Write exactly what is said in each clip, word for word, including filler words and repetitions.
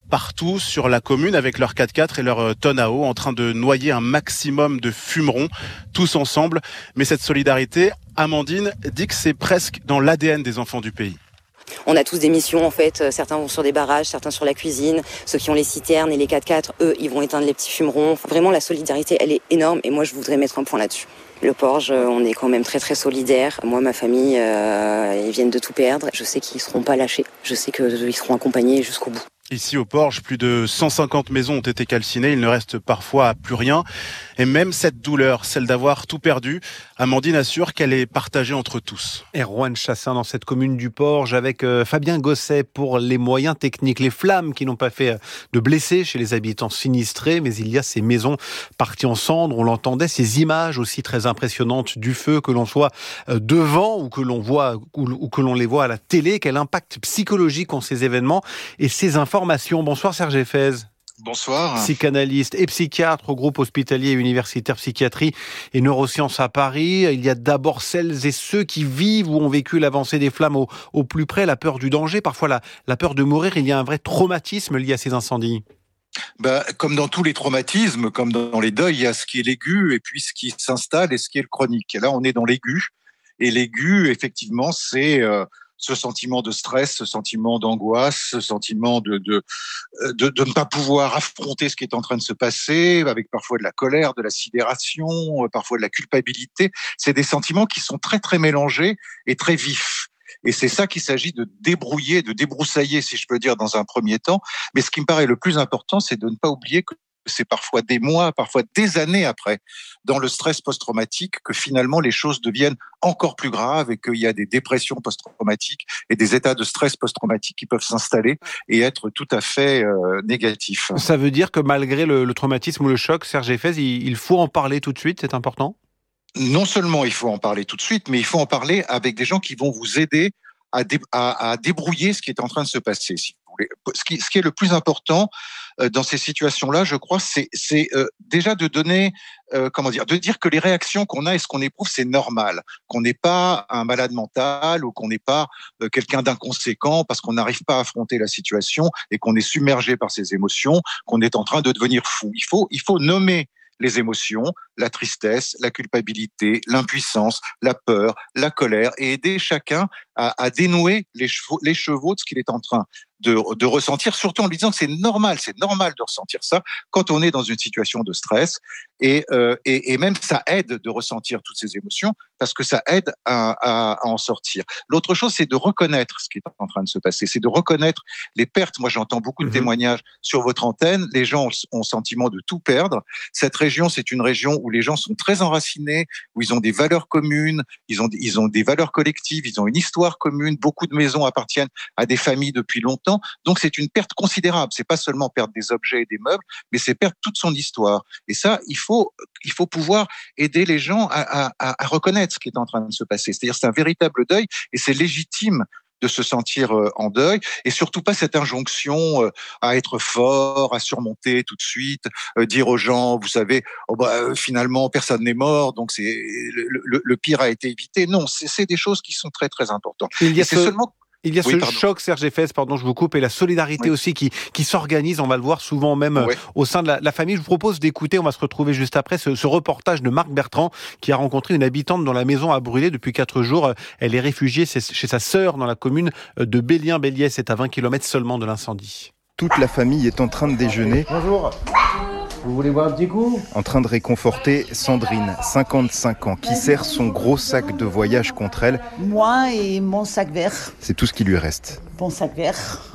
partout sur la commune avec leurs quatre-quatre et leurs tonnes à eau en train de noyer un maximum de fumerons, tous ensemble. Mais cette solidarité, Amandine dit que c'est presque dans l'A D N des enfants du pays. On a tous des missions en fait, certains vont sur des barrages, certains sur la cuisine, ceux qui ont les citernes et les quatre-quatre, eux, ils vont éteindre les petits fumerons. Enfin, vraiment, la solidarité, elle est énorme et moi, je voudrais mettre un point là-dessus. Le Porge, on est quand même très très solidaires. Moi, ma famille, euh, ils viennent de tout perdre. Je sais qu'ils ne seront pas lâchés. Je sais qu'ils seront accompagnés jusqu'au bout. Ici au Porge, plus de cent cinquante maisons ont été calcinées. Il ne reste parfois plus rien. Et même cette douleur, celle d'avoir tout perdu, Amandine assure qu'elle est partagée entre tous. Erwan Chassin dans cette commune du Porge avec euh, Fabien Gosset pour les moyens techniques. Les flammes qui n'ont pas fait euh, de blessés chez les habitants sinistrés, mais il y a ces maisons parties en cendres. On l'entendait, ces images aussi très impressionnantes du feu, que l'on soit euh, devant ou que l'on voit ou, ou que l'on les voit à la télé. Quel impact psychologique ont ces événements et ces informations. Bonsoir Serge Effez. Bonsoir. Psychanalyste et psychiatre au groupe hospitalier et universitaire psychiatrie et neurosciences à Paris. Il y a d'abord celles et ceux qui vivent ou ont vécu l'avancée des flammes au, au plus près, la peur du danger, parfois la, la peur de mourir. Il y a un vrai traumatisme lié à ces incendies. Ben, comme dans tous les traumatismes, comme dans les deuils, il y a ce qui est l'aigu et puis ce qui s'installe et ce qui est le chronique. Et là, on est dans l'aigu. Et l'aigu, effectivement, c'est... Euh, ce sentiment de stress, ce sentiment d'angoisse, ce sentiment de, de, de, de ne pas pouvoir affronter ce qui est en train de se passer, avec parfois de la colère, de la sidération, parfois de la culpabilité. C'est des sentiments qui sont très, très mélangés et très vifs. Et c'est ça qu'il s'agit de débrouiller, de débroussailler, si je peux dire, dans un premier temps. Mais ce qui me paraît le plus important, c'est de ne pas oublier que c'est parfois des mois, parfois des années après, dans le stress post-traumatique, que finalement les choses deviennent encore plus graves et qu'il y a des dépressions post-traumatiques et des états de stress post-traumatique qui peuvent s'installer et être tout à fait euh, négatifs. Ça veut dire que malgré le, le traumatisme ou le choc, Serge Effez, il, il faut en parler tout de suite, c'est important ? Non seulement il faut en parler tout de suite, mais il faut en parler avec des gens qui vont vous aider à, dé, à, à débrouiller ce qui est en train de se passer. Si vous voulez. Ce, qui, ce qui est le plus important euh, dans ces situations-là, je crois, c'est, c'est euh, déjà de donner, euh, comment dire, de dire que les réactions qu'on a et ce qu'on éprouve, c'est normal, qu'on n'est pas un malade mental ou qu'on n'est pas euh, quelqu'un d'inconséquent parce qu'on n'arrive pas à affronter la situation et qu'on est submergé par ses émotions, qu'on est en train de devenir fou. Il faut, il faut nommer les émotions, la tristesse, la culpabilité, l'impuissance, la peur, la colère, et aider chacun à, à dénouer les chevaux, les chevaux de ce qu'il est en train de, de ressentir, surtout en lui disant que c'est normal, c'est normal de ressentir ça quand on est dans une situation de stress, et, euh, et, et même ça aide de ressentir toutes ces émotions, parce que ça aide à, à, à en sortir. L'autre chose, c'est de reconnaître ce qui est en train de se passer, c'est de reconnaître les pertes. Moi, j'entends beaucoup de mmh. témoignages sur votre antenne, les gens ont, ont le sentiment de tout perdre. Cette région, c'est une région où les gens sont très enracinés, où ils ont des valeurs communes, ils ont, ils ont des valeurs collectives, ils ont une histoire commune, beaucoup de maisons appartiennent à des familles depuis longtemps. Donc, c'est une perte considérable. C'est pas seulement perdre des objets et des meubles, mais c'est perdre toute son histoire. Et ça, il faut, il faut pouvoir aider les gens à, à, à reconnaître ce qui est en train de se passer. C'est-à-dire, c'est un véritable deuil et c'est légitime de se sentir en deuil, et surtout pas cette injonction à être fort, à surmonter tout de suite, dire aux gens, vous savez, oh bah, finalement personne n'est mort, donc c'est le, le, le pire a été évité. Non, c'est, c'est des choses qui sont très très importantes. Il y a et c'est ce... seulement Il y a oui, ce pardon. choc, Serge Effez, pardon, je vous coupe, et la solidarité oui. aussi qui, qui s'organise, on va le voir souvent même oui. au sein de la, la famille. Je vous propose d'écouter, on va se retrouver juste après, ce, ce reportage de Marc Bertrand qui a rencontré une habitante dont la maison a brûlé depuis quatre jours. Elle est réfugiée chez sa sœur dans la commune de Bélien-Béliès, c'est à vingt kilomètres seulement de l'incendie. Toute la famille est en train de déjeuner. Bonjour. Vous voulez boire un petit coup ? En train de réconforter Sandrine, cinquante-cinq ans, qui serre son gros sac de voyage contre elle. Moi et mon sac vert. C'est tout ce qui lui reste. Mon sac vert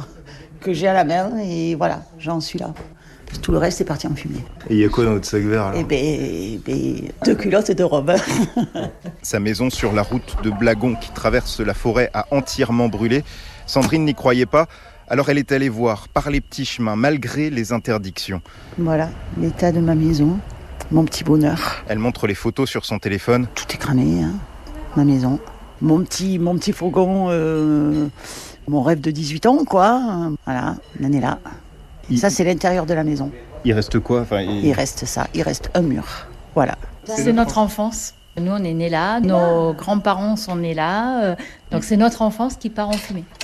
que j'ai à la main et voilà, j'en suis là. Tout le reste est parti en fumée. Et il y a quoi dans votre sac vert alors ? Eh ben, ben, deux culottes et deux robes. Sa maison sur la route de Blagon qui traverse la forêt a entièrement brûlé. Sandrine n'y croyait pas. Alors elle est allée voir par les petits chemins, malgré les interdictions. Voilà, l'état de ma maison, mon petit bonheur. Elle montre les photos sur son téléphone. Tout est cramé, hein, ma maison. Mon petit, mon petit fourgon, euh, mon rêve de dix-huit ans, quoi. Voilà, on en est là. Il... Ça, c'est l'intérieur de la maison. Il reste quoi enfin, il... il reste ça, il reste un mur. Voilà. C'est notre enfance. Nous, on est nés là, nos grands-parents sont nés là. Donc c'est notre enfance qui part en fumée.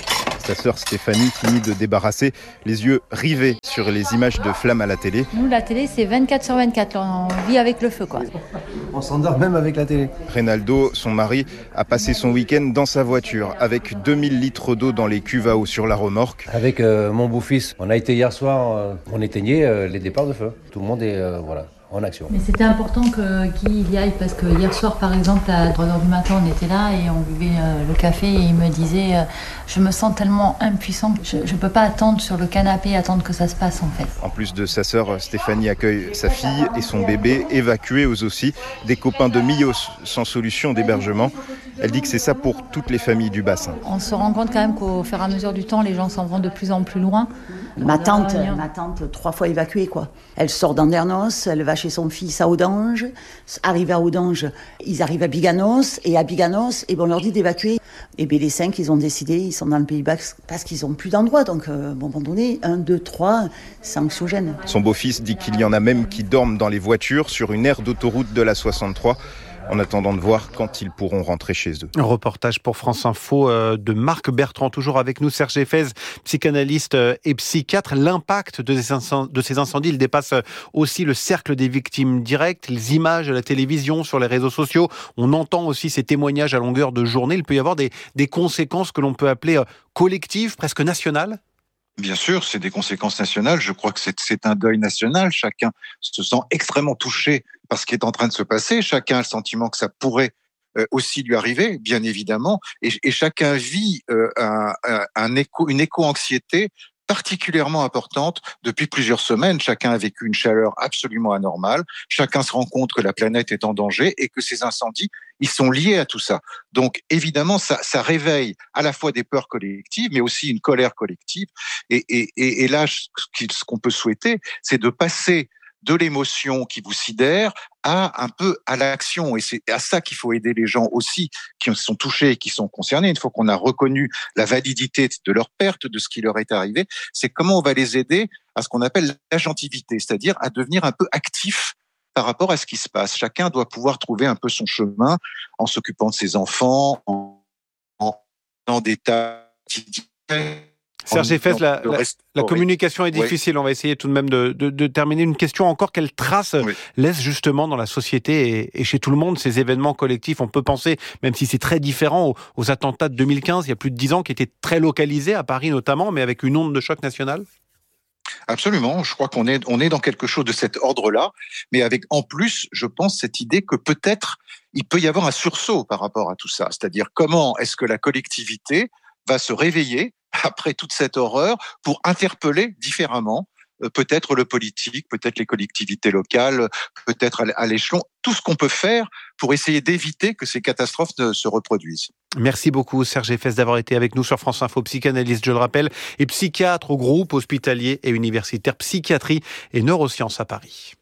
Sa sœur Stéphanie finit de débarrasser, les yeux rivés sur les images de flammes à la télé. Nous, la télé, c'est vingt-quatre sur vingt-quatre. On vit avec le feu, quoi. On s'endort même avec la télé. Reynaldo, son mari, a passé son week-end dans sa voiture avec deux mille litres d'eau dans les cuves à eau sur la remorque. Avec euh, mon beau-fils, on a été hier soir, euh, on éteignait euh, les départs de feu. Tout le monde est euh, voilà, en action. Mais c'était important que Guy y aille parce que hier soir, par exemple, à trois heures du matin, on était là et on buvait euh, le café et il me disait euh, je me sens tellement impuissant, je ne peux pas attendre sur le canapé, attendre que ça se passe en fait. En plus de sa sœur, Stéphanie accueille sa fille et son bébé évacués eux aussi, des copains de Millos sans solution d'hébergement. Elle dit que c'est ça pour toutes les familles du bassin. On se rend compte quand même qu'au fur et à mesure du temps, les gens s'en vont de plus en plus loin. Ma tante, ma tante, trois fois évacuée, quoi. Elle sort d'Andernos, elle va chez son fils à Audange. Arrive à Audange, ils arrivent à Biganos. Et à Biganos, et ben on leur dit d'évacuer. Et bien les cinq, ils ont décidé, ils sont dans le Pays Basque parce qu'ils n'ont plus d'endroit. Donc, euh, à un moment donné, un, deux, trois, c'est anxiogène. Son beau-fils dit qu'il y en a même qui dorment dans les voitures sur une aire d'autoroute de la soixante-trois. En attendant de voir quand ils pourront rentrer chez eux. Un reportage pour France Info de Marc Bertrand, toujours avec nous, Serge Effez, psychanalyste et psychiatre. L'impact de ces incendies, il dépasse aussi le cercle des victimes directes, les images à la télévision, sur les réseaux sociaux. On entend aussi ces témoignages à longueur de journée. Il peut y avoir des, des conséquences que l'on peut appeler collectives, presque nationales. Bien sûr, c'est des conséquences nationales. Je crois que c'est, c'est un deuil national. Chacun se sent extrêmement touché par ce qui est en train de se passer. Chacun a le sentiment que ça pourrait euh, aussi lui arriver, bien évidemment. Et, et chacun vit euh, un, un, un écho, une éco-anxiété particulièrement importante depuis plusieurs semaines. Chacun a vécu une chaleur absolument anormale. Chacun se rend compte que la planète est en danger et que ces incendies, ils sont liés à tout ça. Donc, évidemment, ça, ça réveille à la fois des peurs collectives, mais aussi une colère collective. Et, et, et, et là, ce qu'on peut souhaiter, c'est de passer de l'émotion qui vous sidère à un peu à l'action. Et c'est à ça qu'il faut aider les gens aussi qui sont touchés et qui sont concernés. Une fois qu'on a reconnu la validité de leur perte, de ce qui leur est arrivé, c'est comment on va les aider à ce qu'on appelle l'agentivité, c'est-à-dire à devenir un peu actifs par rapport à ce qui se passe. Chacun doit pouvoir trouver un peu son chemin en s'occupant de ses enfants, en, en, en des tâches quotidiennes. Serge Effez, la, la, la communication est difficile. Oui. On va essayer tout de même de, de, de terminer. Une question encore. Quelle trace oui. laisse justement dans la société et, et chez tout le monde ces événements collectifs? On peut penser, même si c'est très différent, aux, aux attentats de deux mille quinze, il y a plus de dix ans, qui étaient très localisés, à Paris notamment, mais avec une onde de choc national. Absolument. Je crois qu'on est, on est dans quelque chose de cet ordre-là, mais avec en plus, je pense, cette idée que peut-être il peut y avoir un sursaut par rapport à tout ça. C'est-à-dire comment est-ce que la collectivité va se réveiller après toute cette horreur pour interpeller différemment euh, peut-être le politique, peut-être les collectivités locales, peut-être à l'échelon, tout ce qu'on peut faire pour essayer d'éviter que ces catastrophes ne se reproduisent. Merci beaucoup Serge Effez d'avoir été avec nous sur France Info, psychanalyste, je le rappelle, et psychiatre au groupe hospitalier et universitaire psychiatrie et neurosciences à Paris.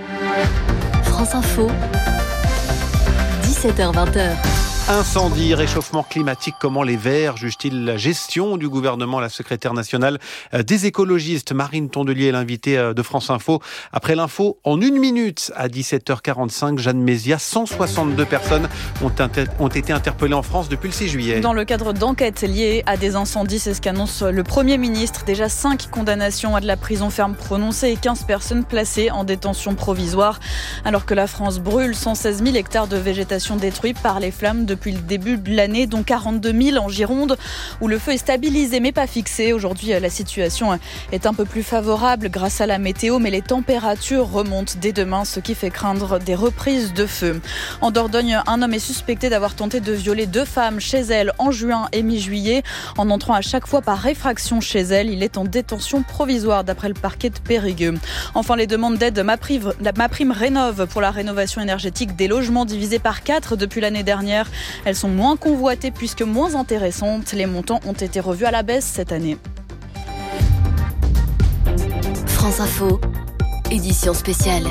France Info, dix-sept heures vingt. Incendie, réchauffement climatique, comment les Verts jugent-ils la gestion du gouvernement? La secrétaire nationale des écologistes, Marine Tondelier, est l'invitée de France Info. Après l'info, en une minute, à dix-sept heures quarante-cinq, Jeanne Mézia, cent soixante-deux personnes ont, inter- ont été interpellées en France depuis le six juillet. Dans le cadre d'enquêtes liées à des incendies, c'est ce qu'annonce le Premier ministre. Déjà cinq condamnations à de la prison ferme prononcées et quinze personnes placées en détention provisoire. Alors que la France brûle, cent seize mille hectares de végétation détruits par les flammes de depuis le début de l'année, dont quarante-deux mille en Gironde, où le feu est stabilisé mais pas fixé. Aujourd'hui, la situation est un peu plus favorable grâce à la météo, mais les températures remontent dès demain, ce qui fait craindre des reprises de feu. En Dordogne, un homme est suspecté d'avoir tenté de violer deux femmes chez elle en juin et mi-juillet. En entrant à chaque fois par réfraction chez elle, il est en détention provisoire d'après le parquet de Périgueux. Enfin, les demandes d'aide MaPrime, MaPrime Rénov pour la rénovation énergétique des logements divisées par quatre depuis l'année dernière. Elles sont moins convoitées puisque moins intéressantes. Les montants ont été revus à la baisse cette année. France Info, édition spéciale.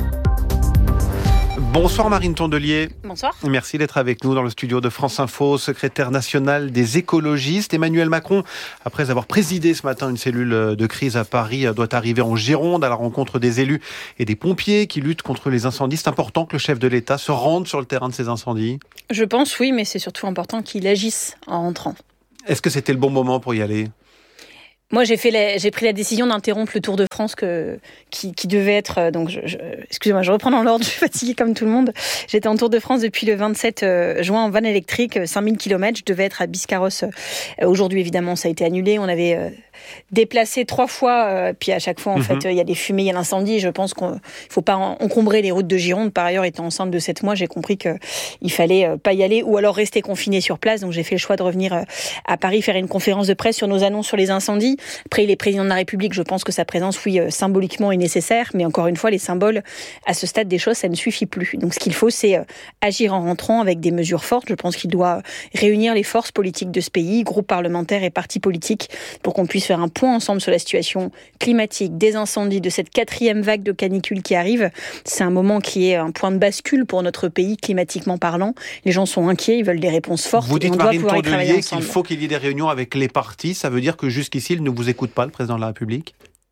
Bonsoir Marine Tondelier. Bonsoir. Merci d'être avec nous dans le studio de France Info, secrétaire nationale des écologistes. Emmanuel Macron, après avoir présidé ce matin une cellule de crise à Paris, doit arriver en Gironde à la rencontre des élus et des pompiers qui luttent contre les incendies. C'est important que le chef de l'État se rende sur le terrain de ces incendies. Je pense oui, mais c'est surtout important qu'il agisse en rentrant. Est-ce que c'était le bon moment pour y aller ? Moi, j'ai fait la, j'ai pris la décision d'interrompre le Tour de France que, qui, qui devait être, donc, je, je, excusez-moi, je reprends dans l'ordre, je suis fatiguée comme tout le monde. J'étais en Tour de France depuis le vingt-sept juin en van électrique, cinq mille kilomètres. Je devais être à Biscarrosse. Aujourd'hui, évidemment, ça a été annulé. On avait euh, déplacé trois fois, euh, puis à chaque fois, en mm-hmm. fait, il y a des fumées, il y a l'incendie. Je pense qu'il ne faut pas encombrer les routes de Gironde. Par ailleurs, étant enceinte de sept mois, j'ai compris qu'il fallait euh, pas y aller ou alors rester confiné sur place. Donc, j'ai fait le choix de revenir euh, à Paris faire une conférence de presse sur nos annonces sur les incendies. Après, il est président de la République, je pense que sa présence, oui, euh, symboliquement est nécessaire, mais encore une fois, les symboles, à ce stade des choses, ça ne suffit plus. Donc ce qu'il faut, c'est euh, agir en rentrant avec des mesures fortes. Je pense qu'il doit réunir les forces politiques de ce pays, groupes parlementaires et partis politiques, pour qu'on puisse faire un point ensemble sur la situation climatique, des incendies, de cette quatrième vague de canicule qui arrive. C'est un moment qui est un point de bascule pour notre pays, climatiquement parlant. Les gens sont inquiets, ils veulent des réponses fortes. Vous dites, et on Marine doit pouvoir y travailler Tondelier, ensemble. qu'il faut qu'il y ait des réunions avec les partis. Ça veut dire que jusqu'ici, il ne vous écoute pas, le président de la République ?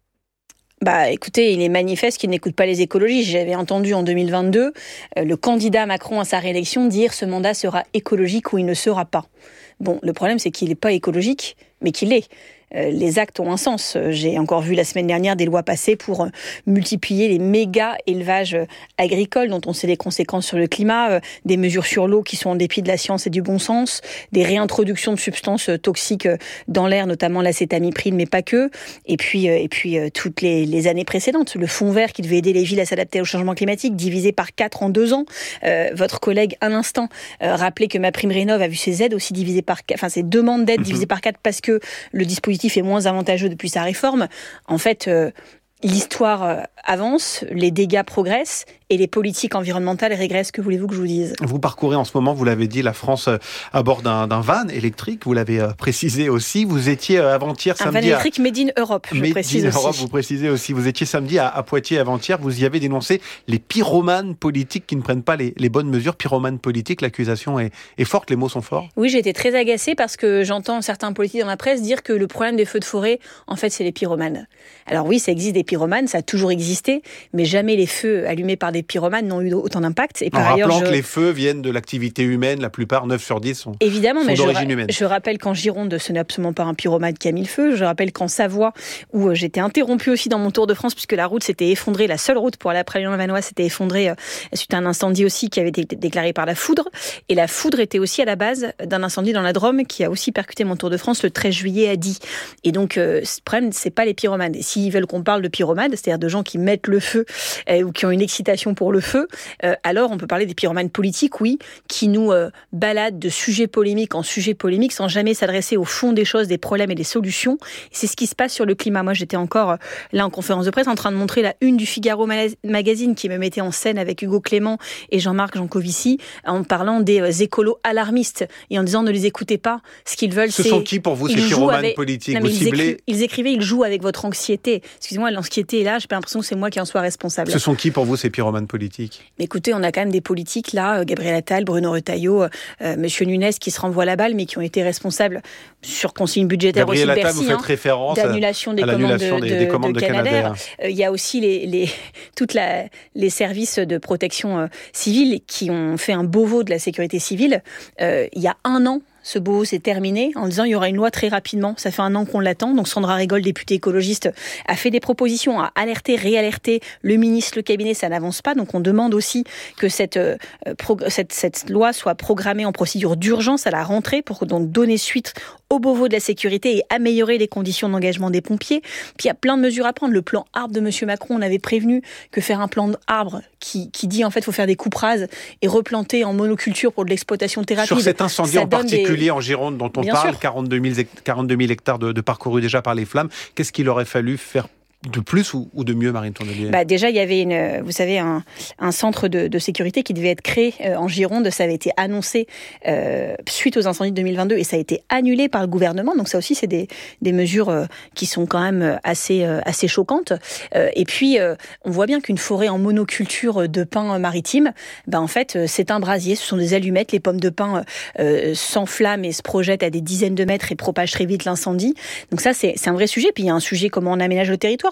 Bah, écoutez, il est manifeste qu'il n'écoute pas les écologistes. J'avais entendu en deux mille vingt-deux euh, le candidat Macron à sa réélection dire ce mandat sera écologique ou il ne sera pas. Bon, le problème, c'est qu'il n'est pas écologique, mais qu'il l'est. Euh, les actes ont un sens. J'ai encore vu la semaine dernière des lois passer pour euh, multiplier les méga élevages euh, agricoles dont on sait les conséquences sur le climat, euh, des mesures sur l'eau qui sont en dépit de la science et du bon sens, des réintroductions de substances euh, toxiques euh, dans l'air, notamment l'acétamiprine, mais pas que. Et puis, euh, et puis euh, toutes les, les années précédentes, le fonds vert qui devait aider les villes à s'adapter au changement climatique, divisé par quatre en deux ans. Euh, votre collègue, à l'instant, euh, rappelait que MaPrimeRénov' a vu ses aides aussi divisées par quatre, enfin ses demandes d'aide mmh. divisées par quatre parce que le dispositif est moins avantageux depuis sa réforme. En fait, euh, l'histoire euh, avance, les dégâts progressent et les politiques environnementales régressent. Que voulez-vous que je vous dise ? Vous parcourez en ce moment, vous l'avez dit, la France à bord d'un, d'un van électrique. Vous l'avez euh, précisé aussi. Vous étiez euh, avant-hier un samedi. Un van électrique à... Made in Europe, je Made précise in aussi. Europe, vous précisez aussi. Vous étiez samedi à, à Poitiers avant-hier. Vous y avez dénoncé les pyromanes politiques qui ne prennent pas les, les bonnes mesures. Pyromanes politiques, l'accusation est, est forte, les mots sont forts. Oui, j'ai été très agacée parce que j'entends certains politiques dans la presse dire que le problème des feux de forêt, en fait, c'est les pyromanes. Alors oui, ça existe des pyromanes, ça a toujours existé, mais jamais les feux allumés par des pyromanes n'ont eu autant d'impact. Et par en ailleurs, rappelant je... que les feux viennent de l'activité humaine, la plupart, neuf sur dix, sont, Évidemment, sont mais d'origine je, humaine. Je rappelle qu'en Gironde, ce n'est absolument pas un pyromane qui a mis le feu. Je rappelle qu'en Savoie, où j'étais interrompue aussi dans mon Tour de France, puisque la route s'était effondrée, la seule route pour aller après Lyon-la-Vanoise s'était effondrée euh, suite à un incendie aussi qui avait été déclaré par la foudre. Et la foudre était aussi à la base d'un incendie dans la Drôme qui a aussi percuté mon Tour de France le treize juillet à Die. Et donc, euh, ce problème, c'est pas les pyromanes. Et s'ils veulent qu'on parle de pyromanes, c'est-à-dire de gens qui mettent le feu euh, ou qui ont une excitation pour le feu, euh, alors on peut parler des pyromanes politiques, oui, qui nous euh, baladent de sujet polémique en sujet polémique sans jamais s'adresser au fond des choses, des problèmes et des solutions. Et c'est ce qui se passe sur le climat. Moi, j'étais encore euh, là en conférence de presse en train de montrer la une du Figaro Magazine qui me mettait en scène avec Hugo Clément et Jean-Marc Jancovici en parlant des euh, écolos alarmistes et en disant ne les écoutez pas. Ce qu'ils veulent, Ce c'est... sont qui pour vous, ces pyromanes avec... politiques non, vous ils, ciblez... écri... ils écrivaient, ils jouent avec votre anxiété. Excusez-moi, l'anxiété est là, j'ai pas l'impression que c'est moi qui en sois responsable. Ce sont qui pour vous, ces pyromanes politiques ? Mais écoutez, on a quand même des politiques là, Gabriel Attal, Bruno Retailleau, euh, Monsieur Nunes qui se renvoient la balle, mais qui ont été responsables sur consigne budgétaire Gabriel aussi Attal, Bercy, vous faites hein, référence d'annulation des à commandes l'annulation de, des, des commandes de, de, de Canadair. Canadair. Il euh, y a aussi les, les, toutes la, les services de protection euh, civile qui ont fait un Beauvau de la sécurité civile. Euh, il y a un an, ce Beauvau s'est terminé en disant il y aura une loi très rapidement. Ça fait un an qu'on l'attend. Donc Sandra Rigol, députée écologiste, a fait des propositions, a alerté, réalerté le ministre, le cabinet. Ça n'avance pas. Donc on demande aussi que cette, euh, prog- cette, cette loi soit programmée en procédure d'urgence à la rentrée pour donc donner suite au Beauvau de la sécurité et améliorer les conditions d'engagement des pompiers. Puis il y a plein de mesures à prendre. Le plan arbre de Monsieur Macron, on avait prévenu que faire un plan d'arbre qui, qui dit en fait il faut faire des coupes rases et replanter en monoculture pour de l'exploitation thérapie. Sur cet incendie en particulier des... en Gironde dont on Bien parle, sûr. quarante-deux mille hectares de, de parcourus déjà par les flammes, qu'est-ce qu'il aurait fallu faire de plus ou, ou de mieux, Marine Tondelier ? Bah déjà, il y avait, une, vous savez, un, un centre de, de sécurité qui devait être créé euh, en Gironde. Ça avait été annoncé euh, suite aux incendies de deux mille vingt-deux et ça a été annulé par le gouvernement. Donc ça aussi, c'est des, des mesures euh, qui sont quand même assez, euh, assez choquantes. Euh, et puis, euh, on voit bien qu'une forêt en monoculture de pins maritimes, bah en fait, euh, c'est un brasier. Ce sont des allumettes. Les pommes de pin euh, s'enflamment et se projettent à des dizaines de mètres et propagent très vite l'incendie. Donc ça, c'est, c'est un vrai sujet. Puis il y a un sujet comment on aménage le territoire.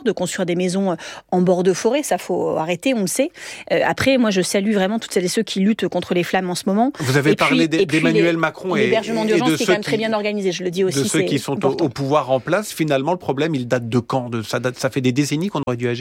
de construire des maisons en bord de forêt. Ça, faut arrêter, on le sait. Euh, après, moi, je salue vraiment toutes celles et ceux qui luttent contre les flammes en ce moment. Vous avez et parlé puis, d'Emmanuel les, Macron et, l'hébergement d'urgence qui est quand même très bien organisé, je le dis aussi. De ceux qui sont au, au pouvoir en place, finalement, le problème, il date de quand de, ça, date, ça fait des décennies qu'on aurait dû agir ?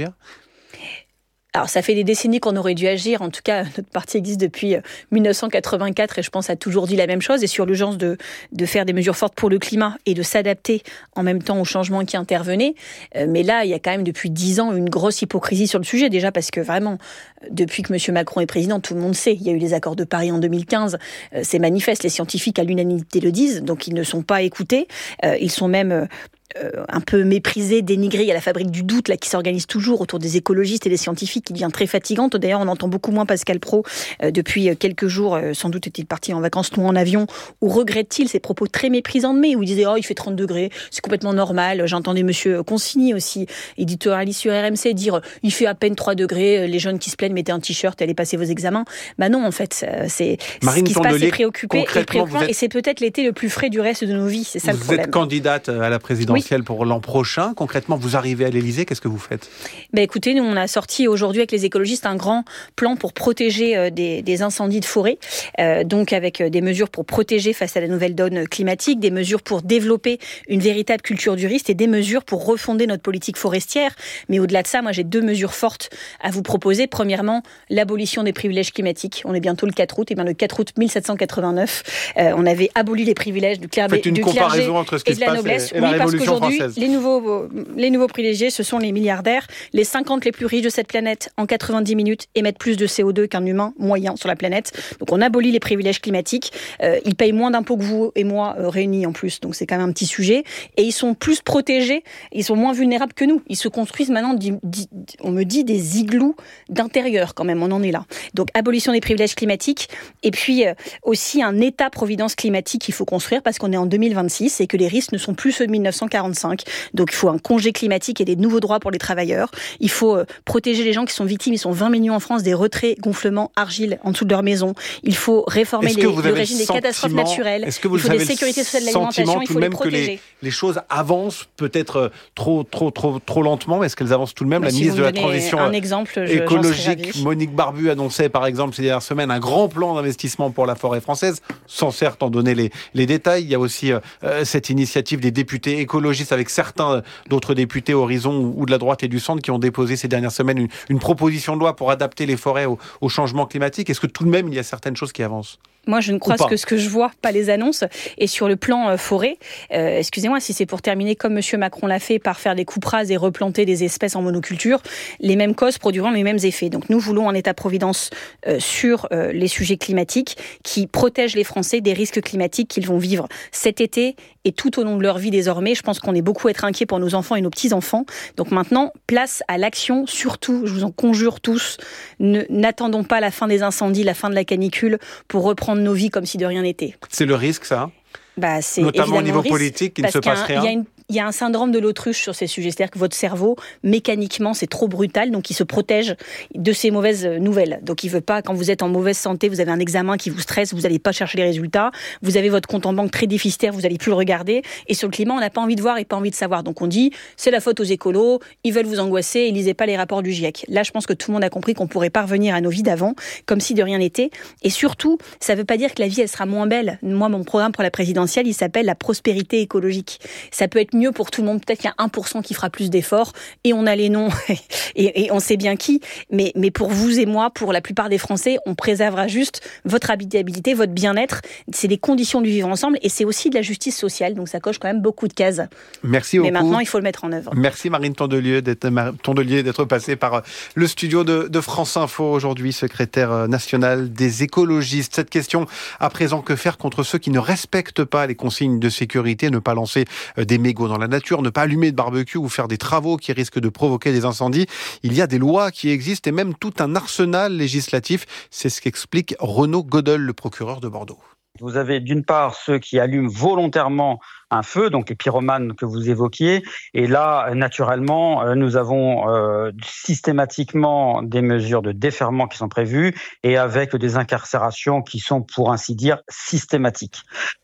Alors, ça fait des décennies qu'on aurait dû agir. En tout cas, notre parti existe depuis dix-neuf cent quatre-vingt-quatre et je pense a toujours dit la même chose. Et sur l'urgence de, de faire des mesures fortes pour le climat et de s'adapter en même temps aux changements qui intervenaient. Mais là, il y a quand même depuis dix ans une grosse hypocrisie sur le sujet. Déjà parce que vraiment, depuis que M. Macron est président, tout le monde sait. Il y a eu les accords de Paris en deux mille quinze. C'est manifeste. Les scientifiques à l'unanimité le disent. Donc, ils ne sont pas écoutés. Ils sont même... Euh, un peu méprisé, dénigré. Il y a la fabrique du doute là, qui s'organise toujours autour des écologistes et des scientifiques qui devient très fatigante. D'ailleurs, on entend beaucoup moins Pascal Praud euh, depuis quelques jours. Euh, sans doute est-il parti en vacances ou en avion. Où regrette-t-il ces propos très méprisants de mai où il disait « Oh, il fait trente degrés, c'est complètement normal ». J'entendais monsieur Consigny aussi, éditorialiste sur R M C, dire « Il fait à peine trois degrés, les jeunes qui se plaignent, mettez un t-shirt et allez passer vos examens ». Bah non, en fait, c'est Marine ce qui se passe, c'est préoccupé et préoccupant. Êtes... Et c'est peut-être l'été le plus frais du reste de nos vies. C'est ça vous le problème. Vous êtes candidate à la présidentielle oui. pour l'an prochain. Concrètement, vous arrivez à l'Élysée, qu'est-ce que vous faites ? Bah écoutez, nous on a sorti aujourd'hui avec les écologistes un grand plan pour protéger euh, des, des incendies de forêt, euh, donc avec euh, des mesures pour protéger face à la nouvelle donne climatique, des mesures pour développer une véritable culture du risque et des mesures pour refonder notre politique forestière. Mais au-delà de ça, moi j'ai deux mesures fortes à vous proposer. Premièrement, l'abolition des privilèges climatiques. On est bientôt le quatre août, et bien le quatre août mille sept cent quatre-vingt-neuf, euh, on avait aboli les privilèges du, clair... Faites une du clergé entre ce qui et de la noblesse. Et, et la oui, parce Révolution qu'aujourd'hui, française. Les nouveaux, les nouveaux privilégiés, ce sont les milliardaires. Les cinquante les plus riches de cette planète, en quatre-vingt-dix minutes, émettent plus de C O deux qu'un humain moyen sur la planète. Donc on abolit les privilèges climatiques. Euh, ils payent moins d'impôts que vous et moi euh, réunis en plus. Donc c'est quand même un petit sujet. Et ils sont plus protégés. Ils sont moins vulnérables que nous. Ils se construisent maintenant, di, di, on me dit, des igloos d'intérieur quand même. On en est là. Donc abolition des privilèges climatiques. Et puis euh, aussi un État-providence climatique qu'il faut construire parce qu'on est en deux mille vingt-six et que les risques ne sont plus ceux de mille neuf cent quarante-cinq. Donc il faut un congé climatique et des nouveaux droits pour les travailleurs. Il faut euh, protéger les gens qui sont victimes. Ils sont vingt millions en France des retraits, gonflements, argile en dessous de leur maison. Il faut réformer les, le régime des catastrophes naturelles. Est-ce que vous il faut avez des sécurités sociales de l'alimentation. Il faut les protéger. Que les, les choses avancent peut-être trop, trop, trop, trop lentement, mais est-ce qu'elles avancent tout de même? bah, La si ministre de la Transition un exemple, je, écologique, Monique Barbu, annonçait par exemple ces dernières semaines un grand plan d'investissement pour la forêt française, sans certes en donner les, les détails. Il y a aussi euh, cette initiative des députés écologistes avec certains d'autres députés Horizon ou, ou de la droite et du centre qui ont déposé ces dernières semaines une, une proposition de loi pour adapter les forêts au, au changement climatique. Est-ce que tout de même il y a certaines choses qui avancent? Moi, je ne croise que ce que je vois, pas les annonces. Et sur le plan euh, forêt, euh, excusez-moi, si c'est pour terminer comme M. Macron l'a fait, par faire des coupes rases et replanter des espèces en monoculture, les mêmes causes produiront les mêmes effets. Donc nous voulons un État-providence euh, sur euh, les sujets climatiques qui protège les Français des risques climatiques qu'ils vont vivre cet été et tout au long de leur vie désormais. Je pense qu'on est beaucoup à être inquiets pour nos enfants et nos petits-enfants. Donc maintenant, place à l'action. Surtout, je vous en conjure tous, ne, n'attendons pas la fin des incendies, la fin de la canicule pour reprendre nos vies comme si de rien n'était. C'est le risque, ça? Bah, c'est notamment au niveau politique, qu'il ne se passe rien. Il y a une Il y a un syndrome de l'autruche sur ces sujets, c'est-à-dire que votre cerveau, mécaniquement, c'est trop brutal, donc il se protège de ces mauvaises nouvelles. Donc il veut pas, quand vous êtes en mauvaise santé, vous avez un examen qui vous stresse, vous n'allez pas chercher les résultats, vous avez votre compte en banque très déficitaire, vous n'allez plus le regarder, et sur le climat, on n'a pas envie de voir et pas envie de savoir. Donc on dit, c'est la faute aux écolos, ils veulent vous angoisser, et lisez pas les rapports du GIEC. Là, je pense que tout le monde a compris qu'on pourrait pas revenir à nos vies d'avant, comme si de rien n'était. Et surtout, ça veut pas dire que la vie, elle sera moins belle. Moi, mon programme pour la présidentielle, il s'appelle la prospérité écologique. Ça peut être mieux pour tout le monde. Peut-être qu'il y a un pour cent qui fera plus d'efforts et on a les noms et, et on sait bien qui. Mais, mais pour vous et moi, pour la plupart des Français, on préservera juste votre habitabilité, votre bien-être. C'est des conditions du vivre ensemble et c'est aussi de la justice sociale. Donc ça coche quand même beaucoup de cases. Merci beaucoup. Mais maintenant, il faut le mettre en œuvre. Merci Marine Tondelier d'être, Tondelier d'être passée par le studio de, de France Info aujourd'hui, secrétaire nationale des écologistes. Cette question à présent, que faire contre ceux qui ne respectent pas les consignes de sécurité, ne pas lancer des mégots dans la nature, ne pas allumer de barbecue ou faire des travaux qui risquent de provoquer des incendies. Il y a des lois qui existent et même tout un arsenal législatif. C'est ce qu'explique Renaud Godel, le procureur de Bordeaux. Vous avez d'une part ceux qui allument volontairement un feu, donc les pyromanes que vous évoquiez. Et là, naturellement, nous avons euh, systématiquement des mesures de déferrement qui sont prévues et avec des incarcérations qui sont, pour ainsi dire, systématiques.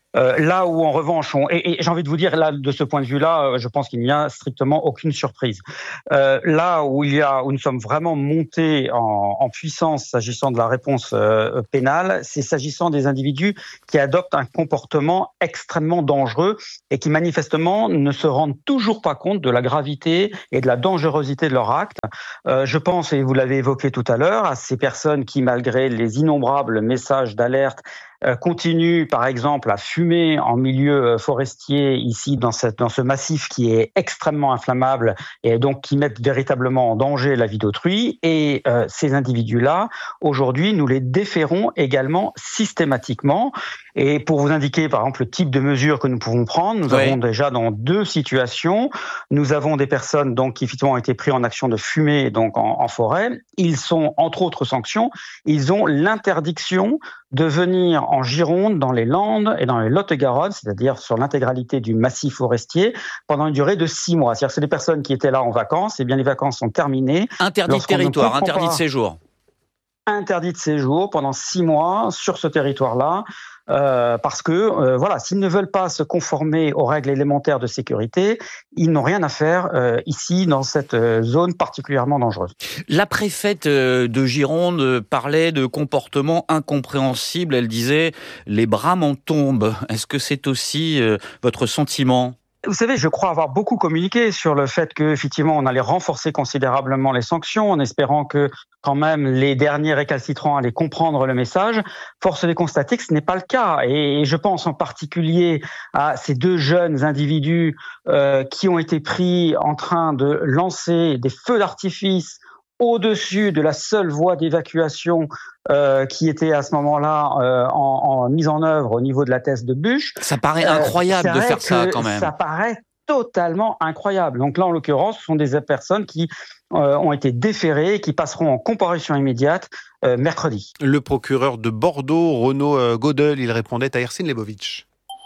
Euh, là où en revanche, on, et, et j'ai envie de vous dire, là de ce point de vue-là, je pense qu'il n'y a strictement aucune surprise. Euh, là où il y a, où nous sommes vraiment montés en, en puissance s'agissant de la réponse euh, pénale, c'est s'agissant des individus qui adoptent un comportement extrêmement dangereux et qui manifestement ne se rendent toujours pas compte de la gravité et de la dangerosité de leur acte. Euh, je pense, et vous l'avez évoqué tout à l'heure, à ces personnes qui, malgré les innombrables messages d'alerte, Euh, continue, par exemple, à fumer en milieu forestier ici dans, cette, dans ce massif qui est extrêmement inflammable et donc qui met véritablement en danger la vie d'autrui. Et euh, ces individus-là, aujourd'hui, nous les déférons également systématiquement. Et pour vous indiquer, par exemple, le type de mesures que nous pouvons prendre, nous oui. avons déjà dans deux situations. Nous avons des personnes donc qui effectivement ont été prises en action de fumer donc en, en forêt. Ils sont, entre autres sanctions, ils ont l'interdiction de venir en Gironde, dans les Landes et dans les Lot-et-Garonne, c'est-à-dire sur l'intégralité du massif forestier, pendant une durée de six mois. C'est-à-dire que c'est des personnes qui étaient là en vacances, et bien les vacances sont terminées. Interdit de territoire, interdit de séjour. Interdit de séjour pendant six mois sur ce territoire-là. Euh, parce que euh, voilà, s'ils ne veulent pas se conformer aux règles élémentaires de sécurité, ils n'ont rien à faire euh, ici dans cette euh, zone particulièrement dangereuse. La préfète euh, de Gironde parlait de comportements incompréhensibles. Elle disait les bras m'en tombent. Est-ce que c'est aussi euh, votre sentiment ? Vous savez, je crois avoir beaucoup communiqué sur le fait que, effectivement, on allait renforcer considérablement les sanctions en espérant que, quand même, les derniers récalcitrants allaient comprendre le message. Force est de constater que ce n'est pas le cas. Et je pense en particulier à ces deux jeunes individus euh, qui ont été pris en train de lancer des feux d'artifice au-dessus de la seule voie d'évacuation euh, qui était à ce moment-là euh, en, en mise en œuvre au niveau de la Teste de Buch. Ça paraît incroyable euh, de faire ça quand même. Ça paraît totalement incroyable. Donc là, en l'occurrence, ce sont des personnes qui euh, ont été déférées et qui passeront en comparution immédiate euh, mercredi. Le procureur de Bordeaux, Renaud Godel, il répondait à Ersin Lebovitch.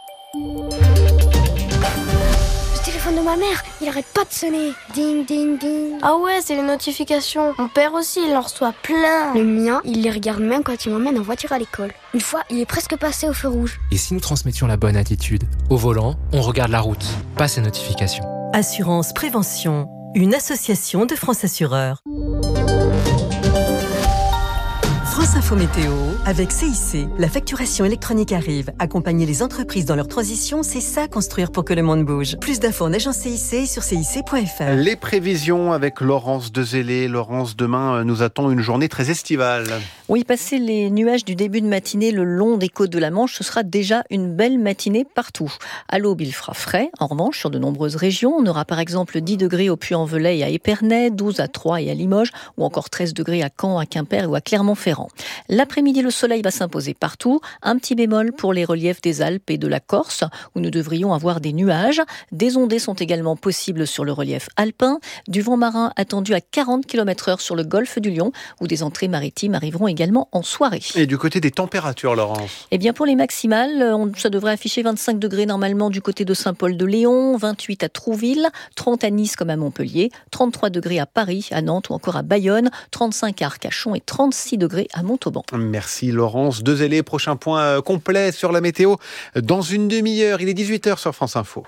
De ma mère, il arrête pas de sonner. Ding, ding, ding. Ah ouais, c'est les notifications. Mon père aussi, il en reçoit plein. Le mien, il les regarde même quand il m'emmène en voiture à l'école. Une fois, il est presque passé au feu rouge. Et si nous transmettions la bonne attitude ? Au volant, on regarde la route, pas ces notifications. Assurance Prévention, une association de France Assureurs. France Info Météo, avec C I C. La facturation électronique arrive. Accompagner les entreprises dans leur transition, c'est ça, construire pour que le monde bouge. Plus d'infos en agence C I C sur C I C point F R. Les prévisions avec Laurence Dezellé. Laurence, demain nous attend une journée très estivale. Oui, passer les nuages du début de matinée le long des côtes de la Manche, ce sera déjà une belle matinée partout. À l'aube, il fera frais. En revanche, sur de nombreuses régions, on aura par exemple dix degrés au Puy-en-Velay et à Épernay, douze à Troyes et à Limoges, ou encore treize degrés à Caen, à Quimper ou à Clermont-Ferrand. L'après-midi, le soleil va s'imposer partout. Un petit bémol pour les reliefs des Alpes et de la Corse, où nous devrions avoir des nuages. Des ondées sont également possibles sur le relief alpin. Du vent marin attendu à quarante kilomètres heure sur le golfe du Lion, où des entrées maritimes arriveront également en soirée. Et du côté des températures, Laurence ? Eh bien, pour les maximales, on, ça devrait afficher vingt-cinq degrés normalement du côté de Saint-Paul-de-Léon, vingt-huit à Trouville, trente à Nice comme à Montpellier, trente-trois degrés à Paris, à Nantes ou encore à Bayonne, trente-cinq à Arcachon et trente-six degrés à Montauban. Merci Laurence Dezellé. Prochain point complet sur la météo dans une demi-heure. Il est dix-huit heures sur France Info.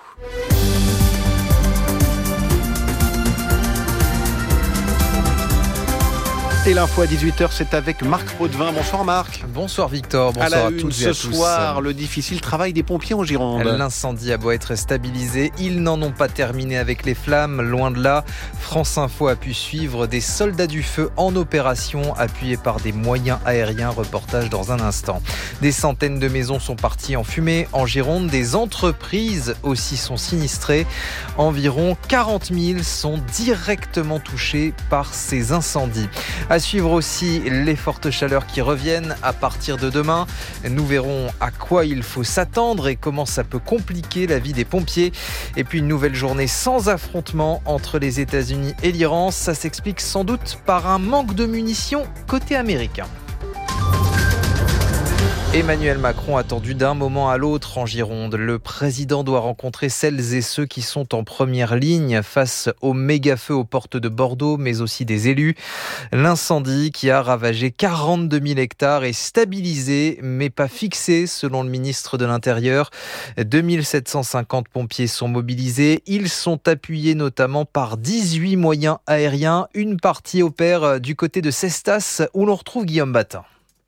Et l'info à dix-huit heures, c'est avec Marc Potvin. Bonsoir Marc. Bonsoir Victor, bonsoir à, la à une, toutes et à tous. Ce soir, le difficile travail des pompiers en Gironde. L'incendie a beau être stabilisé, ils n'en ont pas terminé avec les flammes, loin de là. France Info a pu suivre des soldats du feu en opération, appuyés par des moyens aériens. Reportage dans un instant. Des centaines de maisons sont parties en fumée en Gironde, des entreprises aussi sont sinistrées. Environ quarante mille sont directement touchées par ces incendies. À suivre aussi les fortes chaleurs qui reviennent à partir de demain. Nous verrons à quoi il faut s'attendre et comment ça peut compliquer la vie des pompiers. Et puis une nouvelle journée sans affrontement entre les États-Unis et l'Iran. Ça s'explique sans doute par un manque de munitions côté américain. Emmanuel Macron attendu d'un moment à l'autre en Gironde. Le président doit rencontrer celles et ceux qui sont en première ligne face au méga-feu aux portes de Bordeaux, mais aussi des élus. L'incendie qui a ravagé quarante-deux mille hectares est stabilisé, mais pas fixé, selon le ministre de l'Intérieur. deux mille sept cent cinquante pompiers sont mobilisés. Ils sont appuyés notamment par dix-huit moyens aériens. Une partie opère du côté de Cestas, où l'on retrouve Guillaume Batin.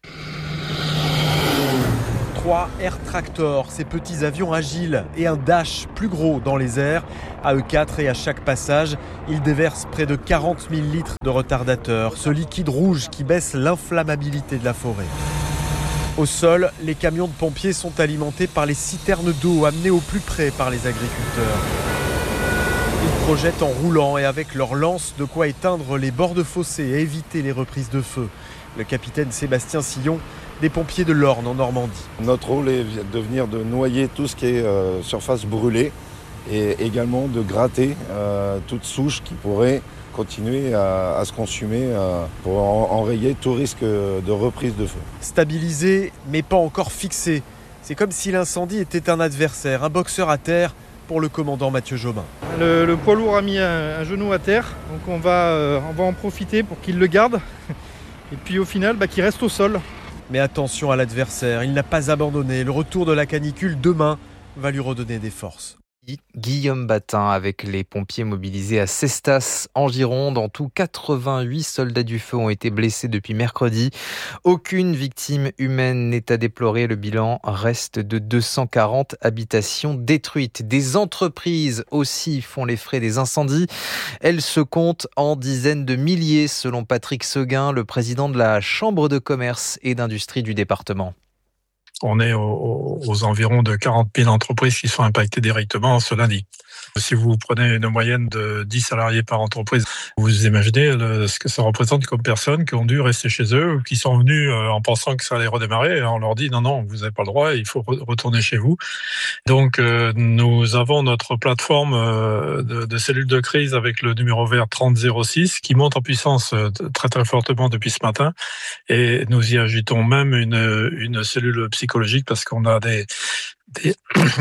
Trois Air Tractor, ces petits avions agiles, et un Dash plus gros dans les airs. À eux quatre et à chaque passage, ils déversent près de quarante mille litres de retardateur, ce liquide rouge qui baisse l'inflammabilité de la forêt. Au sol, les camions de pompiers sont alimentés par les citernes d'eau amenées au plus près par les agriculteurs. Ils projettent en roulant et avec leurs lances de quoi éteindre les bords de fossés et éviter les reprises de feu. Le capitaine Sébastien Sillon, des pompiers de l'Orne en Normandie. Notre rôle est de venir de noyer tout ce qui est euh, surface brûlée et également de gratter euh, toute souche qui pourrait continuer à, à se consumer euh, pour en, enrayer tout risque de reprise de feu. Stabilisé mais pas encore fixé. C'est comme si l'incendie était un adversaire, un boxeur à terre pour le commandant Mathieu Jobin. Le, le poids lourd a mis un, un genou à terre, donc on va, euh, on va en profiter pour qu'il le garde. Et puis au final, bah, qu'il reste au sol. Mais attention à l'adversaire, il n'a pas abandonné. Le retour de la canicule demain va lui redonner des forces. Guillaume Batin avec les pompiers mobilisés à Cestas en Gironde. En tout, quatre-vingt-huit soldats du feu ont été blessés depuis mercredi. Aucune victime humaine n'est à déplorer. Le bilan reste de deux cent quarante habitations détruites. Des entreprises aussi font les frais des incendies. Elles se comptent en dizaines de milliers selon Patrick Seguin, le président de la Chambre de commerce et d'industrie du département. On est aux, aux environs de quarante mille entreprises qui sont impactées directement ce lundi. Si vous prenez une moyenne de dix salariés par entreprise, vous imaginez le, ce que ça représente comme personnes qui ont dû rester chez eux ou qui sont venus euh, en pensant que ça allait redémarrer et on leur dit non, non, vous n'avez pas le droit, il faut re- retourner chez vous. Donc euh, nous avons notre plateforme euh, de, de cellules de crise avec le numéro vert trente zéro six qui monte en puissance euh, très très fortement depuis ce matin et nous y ajoutons même une, une cellule psychologique parce qu'on a des Des,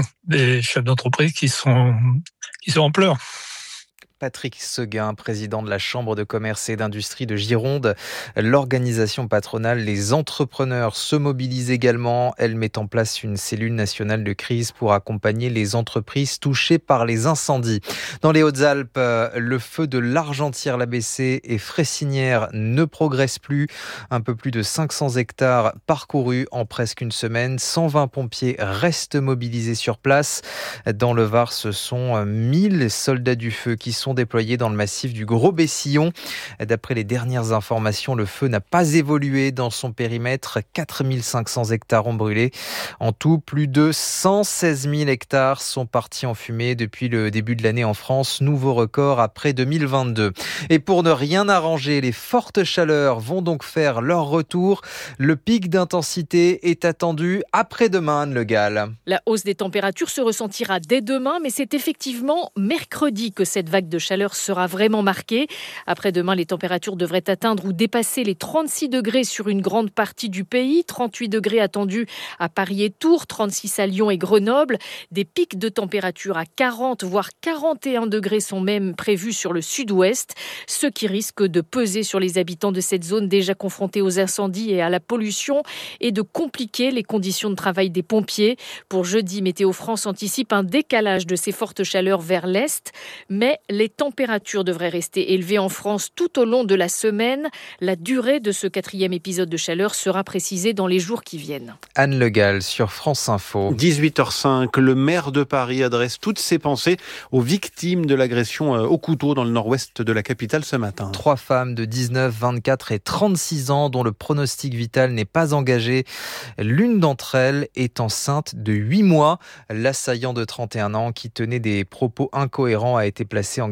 des chefs d'entreprise qui sont, qui sont en pleurs. Patrick Seguin, président de la Chambre de commerce et d'industrie de Gironde. L'organisation patronale Les Entrepreneurs se mobilise également. Elle met en place une cellule nationale de crise pour accompagner les entreprises touchées par les incendies. Dans les Hautes-Alpes, le feu de l'Argentière-la Bessée et Fressinière ne progresse plus. Un peu plus de cinq cents hectares parcourus en presque une semaine. cent vingt pompiers restent mobilisés sur place. Dans le Var, ce sont mille soldats du feu qui sont déployés dans le massif du Gros-Bessillon. D'après les dernières informations, le feu n'a pas évolué dans son périmètre. quatre mille cinq cents hectares ont brûlé. En tout, plus de cent seize mille hectares sont partis en fumée depuis le début de l'année en France. Nouveau record après deux mille vingt-deux. Et pour ne rien arranger, les fortes chaleurs vont donc faire leur retour. Le pic d'intensité est attendu après-demain, Anne Le Gall. La hausse des températures se ressentira dès demain, mais c'est effectivement mercredi que cette vague de chaleur sera vraiment marquée. Après-demain, les températures devraient atteindre ou dépasser les trente-six degrés sur une grande partie du pays. trente-huit degrés attendus à Paris et Tours, trente-six à Lyon et Grenoble. Des pics de température à quarante, voire quarante et un degrés sont même prévus sur le sud-ouest, ce qui risque de peser sur les habitants de cette zone déjà confrontés aux incendies et à la pollution et de compliquer les conditions de travail des pompiers. Pour jeudi, Météo France anticipe un décalage de ces fortes chaleurs vers l'est, mais les températures devraient rester élevées en France tout au long de la semaine. La durée de ce quatrième épisode de chaleur sera précisée dans les jours qui viennent. Anne Le Gall sur France Info. dix-huit heures cinq, le maire de Paris adresse toutes ses pensées aux victimes de l'agression au couteau dans le nord-ouest de la capitale ce matin. Trois femmes de dix-neuf, vingt-quatre et trente-six ans dont le pronostic vital n'est pas engagé. L'une d'entre elles est enceinte de huit mois. L'assaillant de trente et un ans qui tenait des propos incohérents a été placé en garde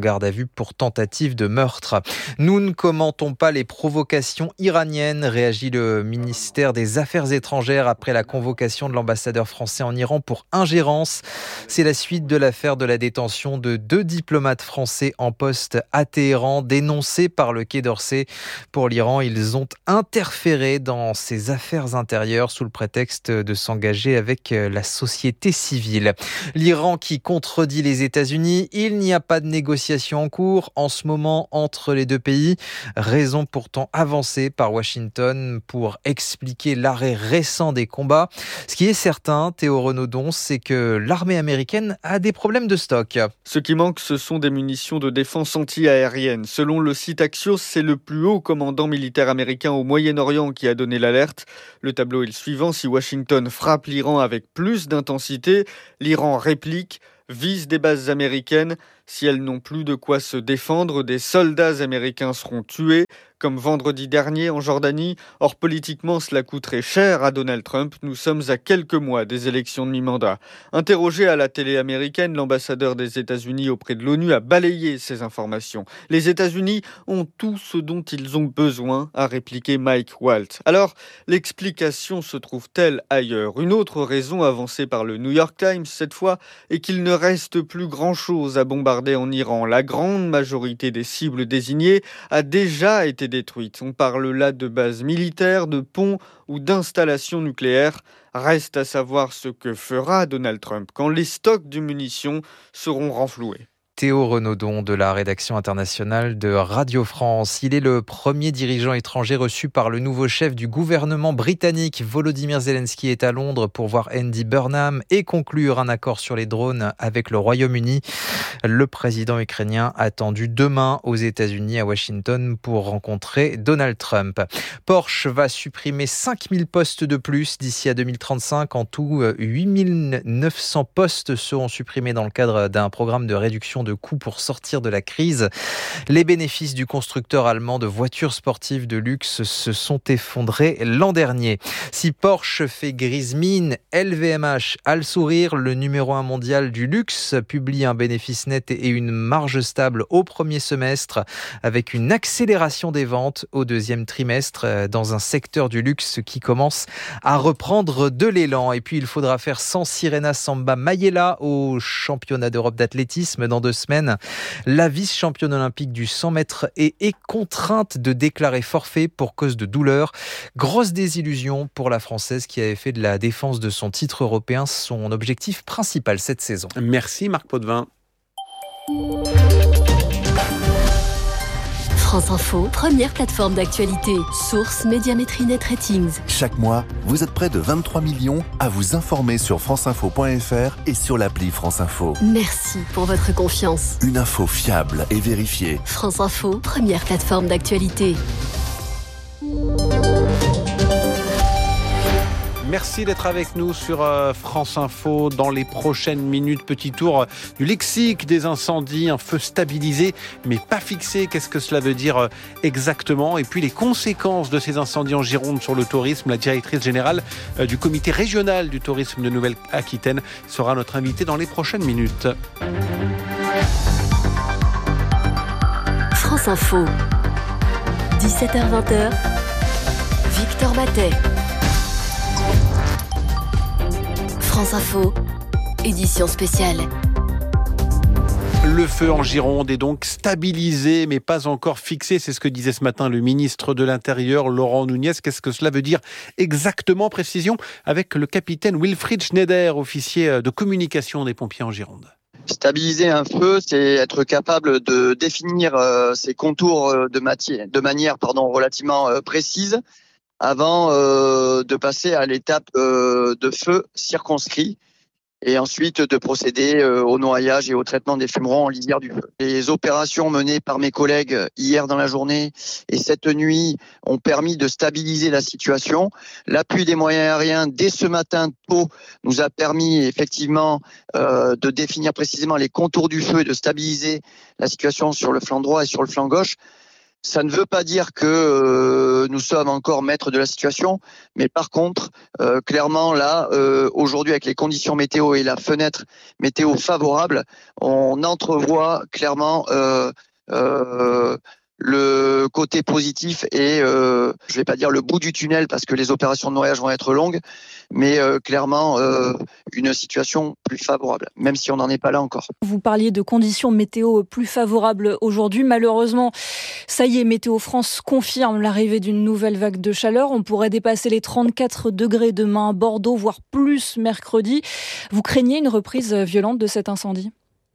garde à vue pour tentative de meurtre. Nous ne commentons pas les provocations iraniennes, réagit le ministère des Affaires étrangères après la convocation de l'ambassadeur français en Iran pour ingérence. C'est la suite de l'affaire de la détention de deux diplomates français en poste à Téhéran, dénoncés par le Quai d'Orsay. Pour l'Iran, ils ont interféré dans ses affaires intérieures sous le prétexte de s'engager avec la société civile. L'Iran qui contredit les États-Unis, il n'y a pas de négociation en cours en ce moment entre les deux pays. Raison pourtant avancée par Washington pour expliquer l'arrêt récent des combats. Ce qui est certain, Théo Renaudon, c'est que l'armée américaine a des problèmes de stock. Ce qui manque, ce sont des munitions de défense anti-aérienne. Selon le site Axios, c'est le plus haut commandant militaire américain au Moyen-Orient qui a donné l'alerte. Le tableau est le suivant. Si Washington frappe l'Iran avec plus d'intensité, l'Iran réplique, vise des bases américaines. Si elles n'ont plus de quoi se défendre, des soldats américains seront tués, comme vendredi dernier en Jordanie. Or, politiquement, cela coûterait cher à Donald Trump. Nous sommes à quelques mois des élections de mi-mandat. Interrogé à la télé américaine, l'ambassadeur des États-Unis auprès de l'ONU a balayé ces informations. Les États-Unis ont tout ce dont ils ont besoin, a répliqué Mike Waltz. Alors, l'explication se trouve-t-elle ailleurs ? Une autre raison avancée par le New York Times, cette fois, est qu'il ne reste plus grand-chose à bombarder en Iran. La grande majorité des cibles désignées a déjà été détruite. On parle là de bases militaires, de ponts ou d'installations nucléaires. Reste à savoir ce que fera Donald Trump quand les stocks de munitions seront renfloués. Théo Renaudon de la rédaction internationale de Radio France. Il est le premier dirigeant étranger reçu par le nouveau chef du gouvernement britannique. Volodymyr Zelensky est à Londres pour voir Andy Burnham et conclure un accord sur les drones avec le Royaume-Uni. Le président ukrainien attendu demain aux États-Unis à Washington pour rencontrer Donald Trump. Porsche va supprimer cinq mille postes de plus d'ici à deux mille trente-cinq. En tout, huit mille neuf cents postes seront supprimés dans le cadre d'un programme de réduction de coûts pour sortir de la crise. Les bénéfices du constructeur allemand de voitures sportives de luxe se sont effondrés l'an dernier. Si Porsche fait grise mine, L V M H a le sourire. Le numéro un mondial du luxe publie un bénéfice net et une marge stable au premier semestre avec une accélération des ventes au deuxième trimestre dans un secteur du luxe qui commence à reprendre de l'élan. Et puis il faudra faire sans Sirena Samba Mayela au championnat d'Europe d'athlétisme dans deux semaines. La vice-championne olympique du cent mètres est, est contrainte de déclarer forfait pour cause de douleur. Grosse désillusion pour la Française qui avait fait de la défense de son titre européen son objectif principal cette saison. Merci Marc Potvin. France Info, première plateforme d'actualité. Source Médiamétrie Net Ratings. Chaque mois, vous êtes près de vingt-trois millions à vous informer sur franceinfo point f r et sur l'appli France Info. Merci pour votre confiance. Une info fiable et vérifiée. France Info, première plateforme d'actualité. Merci d'être avec nous sur France Info. Dans les prochaines minutes, petit tour du lexique des incendies, un feu stabilisé mais pas fixé. Qu'est-ce que cela veut dire exactement ? Et puis les conséquences de ces incendies en Gironde sur le tourisme. La directrice générale du comité régional du tourisme de Nouvelle-Aquitaine sera notre invitée dans les prochaines minutes. France Info, dix-sept heures vingt, Victor Matet. France Info, édition spéciale. Le feu en Gironde est donc stabilisé, mais pas encore fixé. C'est ce que disait ce matin le ministre de l'Intérieur, Laurent Nunez. Qu'est-ce que cela veut dire exactement ? Précision avec le capitaine Wilfried Schneider, officier de communication des pompiers en Gironde. Stabiliser un feu, c'est être capable de définir euh, ses contours de, matière, de manière pardon, relativement euh, précise, avant euh, de passer à l'étape euh, de feu circonscrit et ensuite de procéder euh, au noyage et au traitement des fumerons en lisière du feu. Les opérations menées par mes collègues hier dans la journée et cette nuit ont permis de stabiliser la situation. L'appui des moyens aériens dès ce matin tôt nous a permis effectivement euh, de définir précisément les contours du feu et de stabiliser la situation sur le flanc droit et sur le flanc gauche. Ça ne veut pas dire que euh, nous sommes encore maîtres de la situation, mais par contre, euh, clairement là, euh, aujourd'hui avec les conditions météo et la fenêtre météo favorable, on entrevoit clairement euh, euh, le côté positif et euh, je vais pas dire le bout du tunnel parce que les opérations de noyage vont être longues, mais euh, clairement euh, une situation plus favorable, même si on n'en est pas là encore. Vous parliez de conditions météo plus favorables aujourd'hui. Malheureusement, ça y est, Météo France confirme l'arrivée d'une nouvelle vague de chaleur. On pourrait dépasser les trente-quatre degrés demain à Bordeaux, voire plus mercredi. Vous craignez une reprise violente de cet incendie ?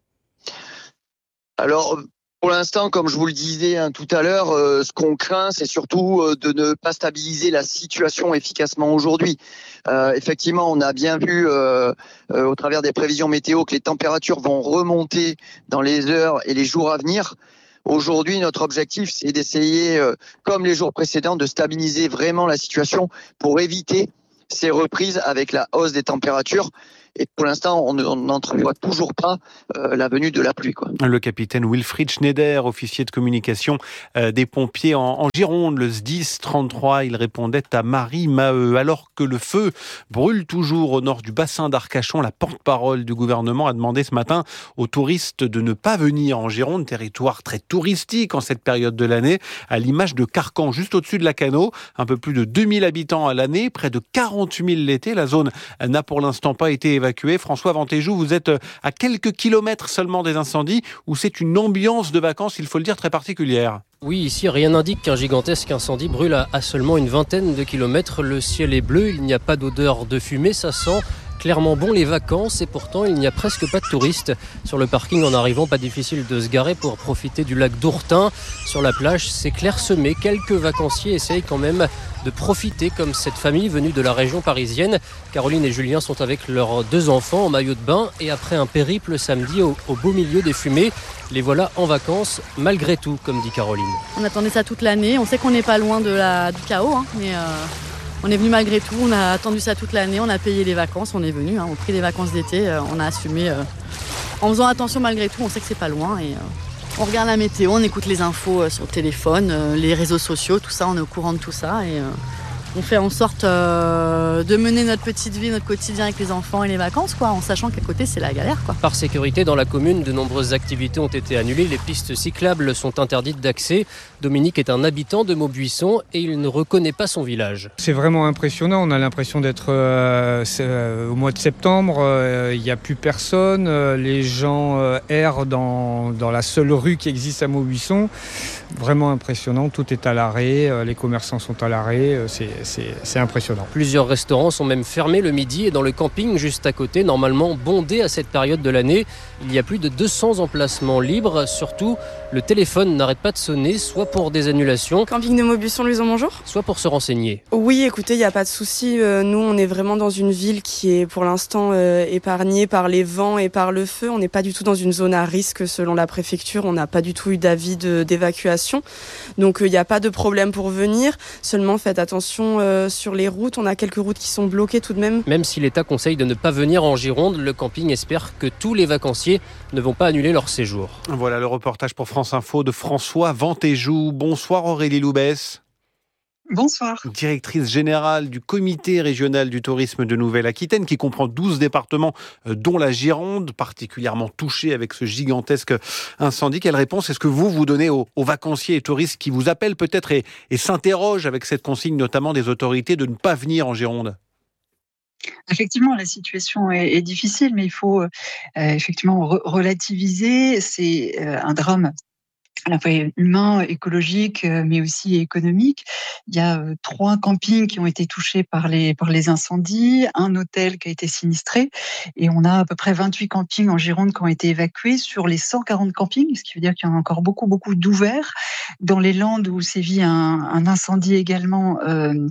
Alors, pour l'instant, comme je vous le disais hein, tout à l'heure, euh, ce qu'on craint, c'est surtout euh, de ne pas stabiliser la situation efficacement aujourd'hui. Euh, effectivement, on a bien vu euh, euh, au travers des prévisions météo que les températures vont remonter dans les heures et les jours à venir. Aujourd'hui, notre objectif, c'est d'essayer, euh, comme les jours précédents, de stabiliser vraiment la situation pour éviter ces reprises avec la hausse des températures. Et pour l'instant, on n'entrevoit toujours pas euh, la venue de la pluie, quoi. Le capitaine Wilfried Schneider, officier de communication euh, des pompiers en, en Gironde, le S D I S trente-trois, il répondait à Marie Maheu. Alors que le feu brûle toujours au nord du bassin d'Arcachon, la porte-parole du gouvernement a demandé ce matin aux touristes de ne pas venir en Gironde, territoire très touristique en cette période de l'année, à l'image de Carcan, juste au-dessus de Lacanau, un peu plus de deux mille habitants à l'année, près de quarante mille l'été. La zone n'a pour l'instant pas été évacué. François Ventéjou, vous êtes à quelques kilomètres seulement des incendies où c'est une ambiance de vacances, il faut le dire, très particulière. Oui, ici, rien n'indique qu'un gigantesque incendie brûle à seulement une vingtaine de kilomètres. Le ciel est bleu, il n'y a pas d'odeur de fumée, ça sent clairement bon les vacances et pourtant il n'y a presque pas de touristes. Sur le parking en arrivant, pas difficile de se garer pour profiter du lac d'Ourtin. Sur la plage, c'est clairsemé. Quelques vacanciers essayent quand même de profiter comme cette famille venue de la région parisienne. Caroline et Julien sont avec leurs deux enfants en maillot de bain et après un périple samedi au, au beau milieu des fumées, les voilà en vacances malgré tout, comme dit Caroline. On attendait ça toute l'année. On sait qu'on n'est pas loin de la, du chaos, hein, mais... Euh... On est venu malgré tout, on a attendu ça toute l'année, on a payé les vacances, on est venu, hein, on a pris des vacances d'été, euh, on a assumé euh, en faisant attention malgré tout, on sait que c'est pas loin et euh, on regarde la météo, on écoute les infos euh, sur le téléphone, euh, les réseaux sociaux, tout ça, on est au courant de tout ça et euh, on fait en sorte euh, de mener notre petite vie, notre quotidien avec les enfants et les vacances, quoi, en sachant qu'à côté c'est la galère, quoi. Par sécurité, dans la commune, de nombreuses activités ont été annulées. Les pistes cyclables sont interdites d'accès. Dominique est un habitant de Maubuisson et il ne reconnaît pas son village. C'est vraiment impressionnant. On a l'impression d'être euh, euh, au mois de septembre. Il euh, n'y a plus personne. Euh, les gens euh, errent dans, dans la seule rue qui existe à Maubuisson. Vraiment impressionnant. Tout est à l'arrêt. Euh, les commerçants sont à l'arrêt. Euh, c'est C'est, c'est impressionnant. Plusieurs restaurants sont même fermés le midi et dans le camping juste à côté, normalement bondé à cette période de l'année, il y a plus de deux cents emplacements libres. Surtout, le téléphone n'arrête pas de sonner, soit pour des annulations. Camping de Maubuisson, Louison, bonjour. Soit pour se renseigner. Oui, écoutez, il n'y a pas de souci. Euh, nous, on est vraiment dans une ville qui est pour l'instant euh, épargnée par les vents et par le feu. On n'est pas du tout dans une zone à risque selon la préfecture. On n'a pas du tout eu d'avis de, d'évacuation. Donc, il euh, n'y a pas de problème pour venir. Seulement, faites attention euh, sur les routes. On a quelques routes qui sont bloquées tout de même. Même si l'État conseille de ne pas venir en Gironde, le camping espère que tous les vacanciers ne vont pas annuler leur séjour. Voilà le reportage pour France Info de François Ventéjou. Bonsoir Aurélie Loubès. Bonsoir. Directrice générale du comité régional du tourisme de Nouvelle-Aquitaine qui comprend douze départements dont la Gironde, particulièrement touchée avec ce gigantesque incendie. Quelle réponse est-ce que vous vous donnez aux, aux vacanciers et touristes qui vous appellent peut-être et, et s'interrogent avec cette consigne notamment des autorités de ne pas venir en Gironde ? Effectivement, la situation est, est difficile, mais il faut euh, effectivement re- relativiser. C'est euh, un drame à la fois humain, écologique, mais aussi économique. Il y a euh, trois campings qui ont été touchés par les, par les incendies, un hôtel qui a été sinistré, et on a à peu près vingt-huit campings en Gironde qui ont été évacués sur les cent quarante campings, ce qui veut dire qu'il y en a encore beaucoup, beaucoup d'ouverts. Dans les Landes où sévit un, un incendie également, euh,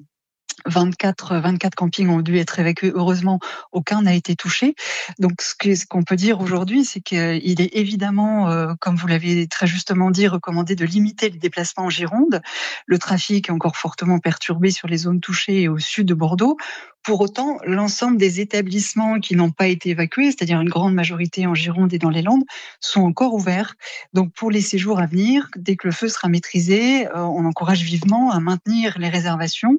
vingt-quatre, vingt-quatre campings ont dû être évacués. Heureusement, aucun n'a été touché. Donc, ce, que, ce qu'on peut dire aujourd'hui, c'est qu'il est évidemment, euh, comme vous l'avez très justement dit, recommandé de limiter les déplacements en Gironde. Le trafic est encore fortement perturbé sur les zones touchées et au sud de Bordeaux. Pour autant, l'ensemble des établissements qui n'ont pas été évacués, c'est-à-dire une grande majorité en Gironde et dans les Landes, sont encore ouverts. Donc, pour les séjours à venir, dès que le feu sera maîtrisé, euh, on encourage vivement à maintenir les réservations.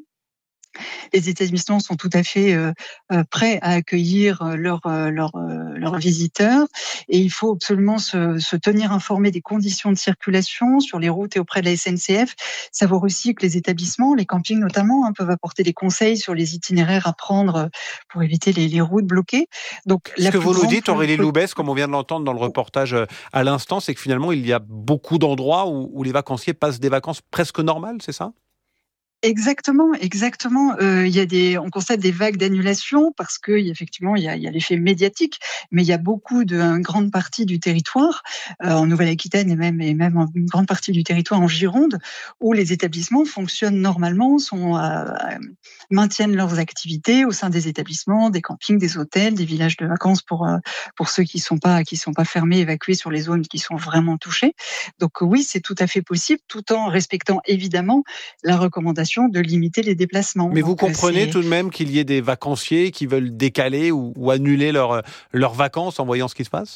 Les établissements sont tout à fait euh, euh, prêts à accueillir leurs euh, leurs euh, leurs visiteurs et il faut absolument se, se tenir informé des conditions de circulation sur les routes et auprès de la S N C F. Savoir aussi que les établissements, les campings notamment, hein, peuvent apporter des conseils sur les itinéraires à prendre pour éviter les, les routes bloquées. Donc, ce que vous nous dites, Aurélie Loubès, comme on vient de l'entendre dans le reportage à l'instant, c'est que finalement il y a beaucoup d'endroits où, où les vacanciers passent des vacances presque normales, c'est ça ? Exactement, exactement. Euh, il y a des, on constate des vagues d'annulation parce que effectivement il y a, il y a l'effet médiatique, mais il y a beaucoup de, une grande partie du territoire euh, en Nouvelle-Aquitaine et même et même en une grande partie du territoire en Gironde où les établissements fonctionnent normalement, sont euh, maintiennent leurs activités au sein des établissements, des campings, des hôtels, des villages de vacances pour euh, pour ceux qui sont pas qui sont pas fermés, évacués sur les zones qui sont vraiment touchées. Donc oui, c'est tout à fait possible, tout en respectant évidemment la recommandation de limiter les déplacements. Mais Donc, vous comprenez c'est... tout de même qu'il y ait des vacanciers qui veulent décaler ou, ou annuler leur, leurs vacances en voyant ce qui se passe ?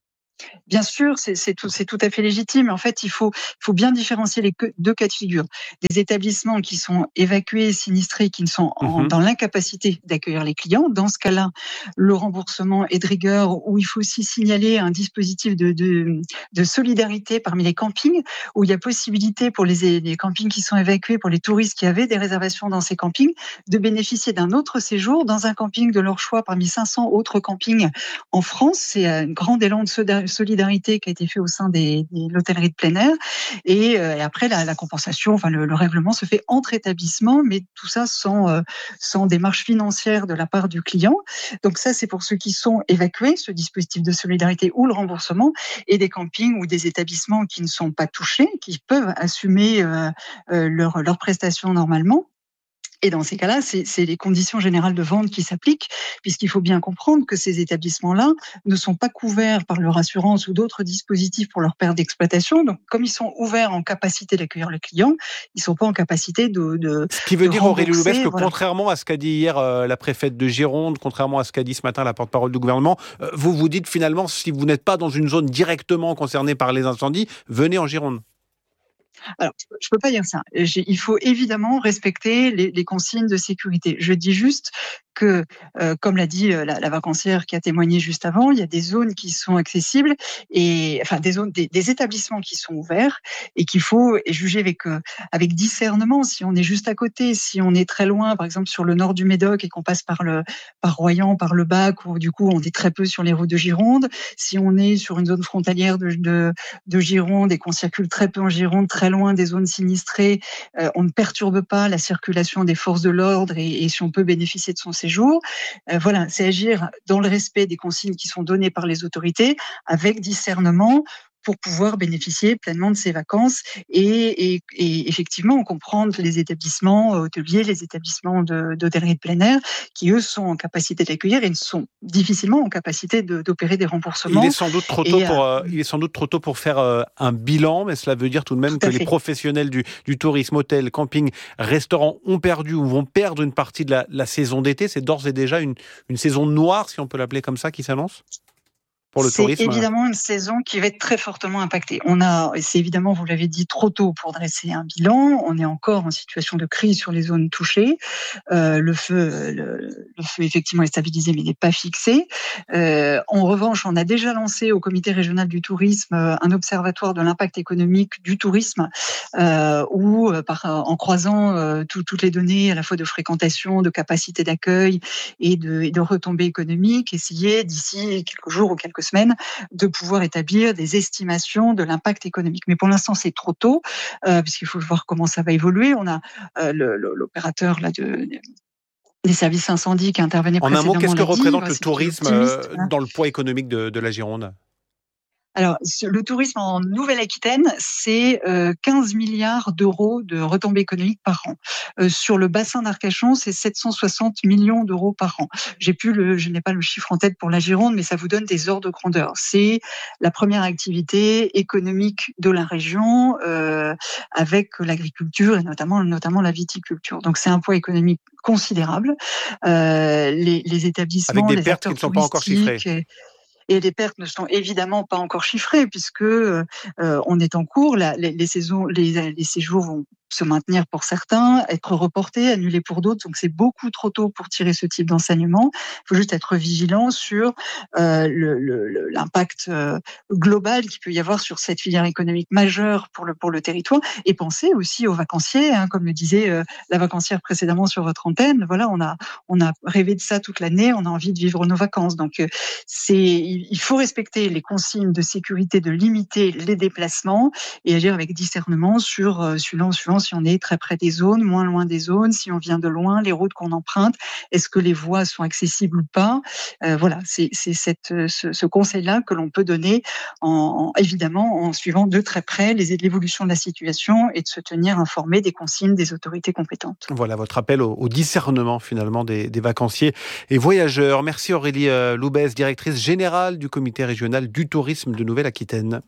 Bien sûr, c'est, c'est, tout, c'est tout à fait légitime. En fait, il faut, il faut bien différencier les deux cas de figure. Des établissements qui sont évacués, sinistrés, qui ne sont en, mmh. dans l'incapacité d'accueillir les clients. Dans ce cas-là, le remboursement est de rigueur, où il faut aussi signaler un dispositif de, de, de solidarité parmi les campings, où il y a possibilité pour les, les campings qui sont évacués, pour les touristes qui avaient des réservations dans ces campings, de bénéficier d'un autre séjour dans un camping de leur choix parmi cinq cents autres campings en France. C'est un grand élan de solidarité qui a été fait au sein des, de l'hôtellerie de plein air. Et, euh, et après, la, la compensation, enfin le, le règlement se fait entre établissements, mais tout ça sans, euh, sans démarche financière de la part du client. Donc ça, c'est pour ceux qui sont évacués, ce dispositif de solidarité ou le remboursement, et des campings ou des établissements qui ne sont pas touchés, qui peuvent assumer euh, euh, leurs leur prestations normalement. Et dans ces cas-là, c'est, c'est les conditions générales de vente qui s'appliquent, puisqu'il faut bien comprendre que ces établissements-là ne sont pas couverts par leur assurance ou d'autres dispositifs pour leur perte d'exploitation. Donc, comme ils sont ouverts en capacité d'accueillir le client, ils ne sont pas en capacité de, de Ce qui veut de dire, Aurélie Loubès, que voilà. contrairement à ce qu'a dit hier euh, la préfète de Gironde, contrairement à ce qu'a dit ce matin la porte-parole du gouvernement, euh, vous vous dites finalement, si vous n'êtes pas dans une zone directement concernée par les incendies, venez en Gironde. Alors, je ne peux pas dire ça. J'ai, il faut évidemment respecter les, les consignes de sécurité. Je dis juste que, euh, comme l'a dit la, la vacancière qui a témoigné juste avant, il y a des zones qui sont accessibles et enfin des zones, des, des établissements qui sont ouverts et qu'il faut juger avec euh, avec discernement. Si on est juste à côté, si on est très loin, par exemple sur le nord du Médoc et qu'on passe par le par Royan, par le Bac, où du coup on est très peu sur les routes de Gironde. Si on est sur une zone frontalière de de, de Gironde et qu'on circule très peu en Gironde, très loin des zones sinistrées, euh, on ne perturbe pas la circulation des forces de l'ordre et, et si on peut bénéficier de son séjour. Euh, voilà, c'est agir dans le respect des consignes qui sont données par les autorités, avec discernement, pour pouvoir bénéficier pleinement de ces vacances et, et, et effectivement comprendre les établissements hôteliers, les établissements de, d'hôtellerie de plein air, qui eux sont en capacité d'accueillir et sont difficilement en capacité de, d'opérer des remboursements. Il est sans doute trop tôt et, pour, euh, il est sans doute trop tôt pour faire euh, un bilan, mais cela veut dire tout de même tout que les professionnels du, du tourisme, hôtel, camping, restaurants ont perdu ou vont perdre une partie de la, la saison d'été. C'est d'ores et déjà une, une saison noire, si on peut l'appeler comme ça, qui s'annonce pour le c'est tourisme. Évidemment une saison qui va être très fortement impactée. On a, et c'est évidemment, vous l'avez dit, trop tôt pour dresser un bilan. On est encore en situation de crise sur les zones touchées. Euh, le feu, le, le feu effectivement est stabilisé, mais il n'est pas fixé. Euh, en revanche, on a déjà lancé au Comité régional du tourisme un observatoire de l'impact économique du tourisme, euh, où par, en croisant euh, tout, toutes les données à la fois de fréquentation, de capacité d'accueil et de, et de retombées économiques, essayer d'ici quelques jours ou quelques semaines de pouvoir établir des estimations de l'impact économique. Mais pour l'instant, c'est trop tôt, euh, puisqu'il faut voir comment ça va évoluer. On a euh, le, le, l'opérateur là, de, des services incendies qui intervenait en précédemment. En un mot, qu'est-ce que représente dit, le tourisme euh, dans le poids économique de, de la Gironde ? Alors, le tourisme en Nouvelle-Aquitaine, c'est euh, quinze milliards d'euros de retombées économiques par an. Euh, sur le bassin d'Arcachon, c'est sept cent soixante millions d'euros par an. J'ai plus le, je n'ai pas le chiffre en tête pour la Gironde, mais ça vous donne des ordres de grandeur. C'est la première activité économique de la région, euh, avec l'agriculture et notamment, notamment la viticulture. Donc, c'est un poids économique considérable. Euh, les, les établissements, avec des les pertes qui ne sont pas encore chiffrées. Et, Et les pertes ne sont évidemment pas encore chiffrées puisque euh, on est en cours. La, les, les, saisons, les, les séjours vont se maintenir pour certains, être reportés, annulés pour d'autres. Donc c'est beaucoup trop tôt pour tirer ce type d'enseignement. Il faut juste être vigilant sur euh, le, le, l'impact euh, global qu'il peut y avoir sur cette filière économique majeure pour le pour le territoire. Et penser aussi aux vacanciers, hein, comme le disait euh, la vacancière précédemment sur votre antenne. Voilà, on a on a rêvé de ça toute l'année. On a envie de vivre nos vacances. Donc euh, c'est il faut respecter les consignes de sécurité, de limiter les déplacements et agir avec discernement sur euh, suivant suivant si on est très près des zones, moins loin des zones, si on vient de loin, les routes qu'on emprunte, est-ce que les voies sont accessibles ou pas. Euh, voilà, c'est, c'est cette, ce, ce conseil-là que l'on peut donner, en, en, évidemment en suivant de très près les, l'évolution de la situation et de se tenir informé des consignes des autorités compétentes. Voilà votre appel au, au discernement finalement des, des vacanciers et voyageurs. Merci Aurélie euh, Loubès, directrice générale du comité régional du tourisme de Nouvelle-Aquitaine.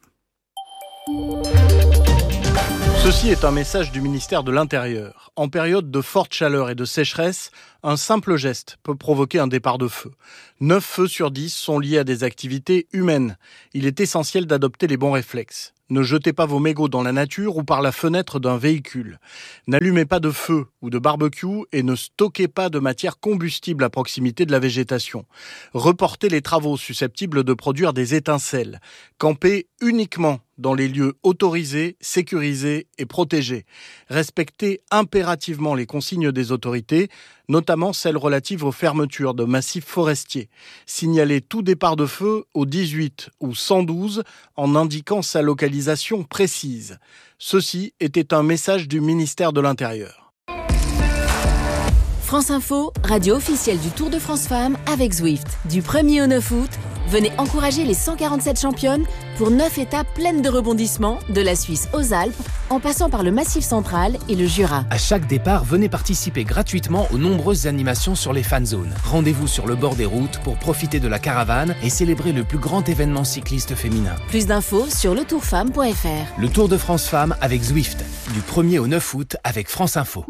Ceci est un message du ministère de l'Intérieur. En période de forte chaleur et de sécheresse, un simple geste peut provoquer un départ de feu. neuf feux sur dix sont liés à des activités humaines. Il est essentiel d'adopter les bons réflexes. Ne jetez pas vos mégots dans la nature ou par la fenêtre d'un véhicule. N'allumez pas de feu ou de barbecue et ne stockez pas de matière combustible à proximité de la végétation. Reportez les travaux susceptibles de produire des étincelles. Campez uniquement dans les lieux autorisés, sécurisés et protégés. Respectez impérativement les consignes des autorités, notamment celles relatives aux fermetures de massifs forestiers. Signalez tout départ de feu au dix-huit ou cent douze en indiquant sa localisation précise. Ceci était un message du ministère de l'Intérieur. France Info, radio officielle du Tour de France Femmes avec Zwift. Du premier au neuf août, venez encourager les cent quarante-sept championnes pour neuf étapes pleines de rebondissements, de la Suisse aux Alpes, en passant par le Massif central et le Jura. À chaque départ, venez participer gratuitement aux nombreuses animations sur les fan zones. Rendez-vous sur le bord des routes pour profiter de la caravane et célébrer le plus grand événement cycliste féminin. Plus d'infos sur le tour femme point f r. Le Tour de France Femmes avec Zwift, du premier au neuf août avec France Info.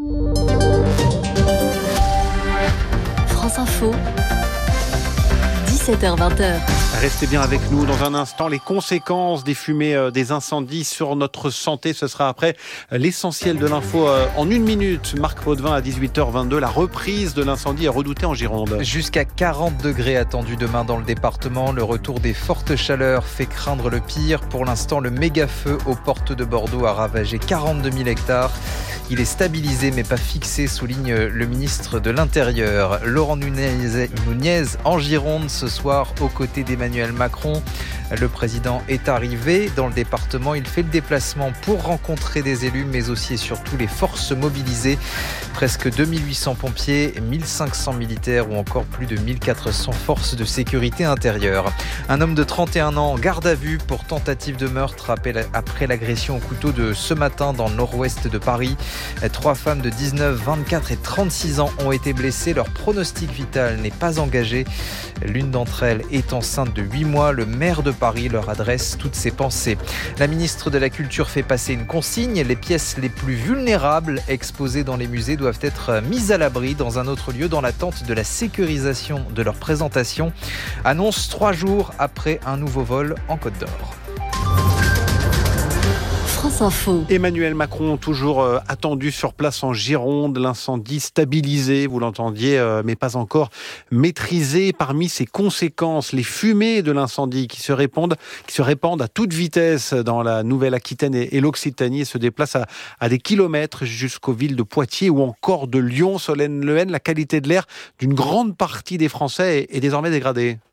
France Info, dix-sept heures vingt. Restez bien avec nous dans un instant. Les conséquences des fumées euh, des incendies sur notre santé, ce sera après l'essentiel de l'info euh, en une minute. Marc Potvin à dix-huit heures vingt-deux. La reprise de l'incendie est redoutée en Gironde. Jusqu'à quarante degrés attendus demain dans le département. Le retour des fortes chaleurs fait craindre le pire. Pour l'instant, le méga feu aux portes de Bordeaux a ravagé quarante-deux mille hectares. Il est stabilisé mais pas fixé, souligne le ministre de l'Intérieur. Laurent Nunez, Nunez en Gironde ce soir aux côtés d'Emmanuel Macron. Le président est arrivé dans le département. Il fait le déplacement pour rencontrer des élus mais aussi et surtout les forces mobilisées. Presque deux mille huit cents pompiers, mille cinq cents militaires ou encore plus de mille quatre cents forces de sécurité intérieure. Un homme de trente et un ans en garde à vue pour tentative de meurtre après l'agression au couteau de ce matin dans le nord-ouest de Paris. Trois femmes de dix-neuf, vingt-quatre et trente-six ans ont été blessées. Leur pronostic vital n'est pas engagé. L'une d'entre elles est enceinte de huit mois. Le maire de Paris leur adresse toutes ses pensées. La ministre de la Culture fait passer une consigne. Les pièces les plus vulnérables exposées dans les musées doivent être mises à l'abri dans un autre lieu dans l'attente de la sécurisation de leur présentation. Annonce trois jours après un nouveau vol en Côte d'Or. France Info. Emmanuel Macron, toujours euh, attendu sur place en Gironde. L'incendie stabilisé, vous l'entendiez, euh, mais pas encore maîtrisé. Parmi ses conséquences, les fumées de l'incendie qui se répandent, qui se répandent à toute vitesse dans la Nouvelle-Aquitaine et, et l'Occitanie et se déplacent à, à des kilomètres jusqu'aux villes de Poitiers ou encore de Lyon. Solène Lehen, la qualité de l'air d'une grande partie des Français est, est désormais dégradée.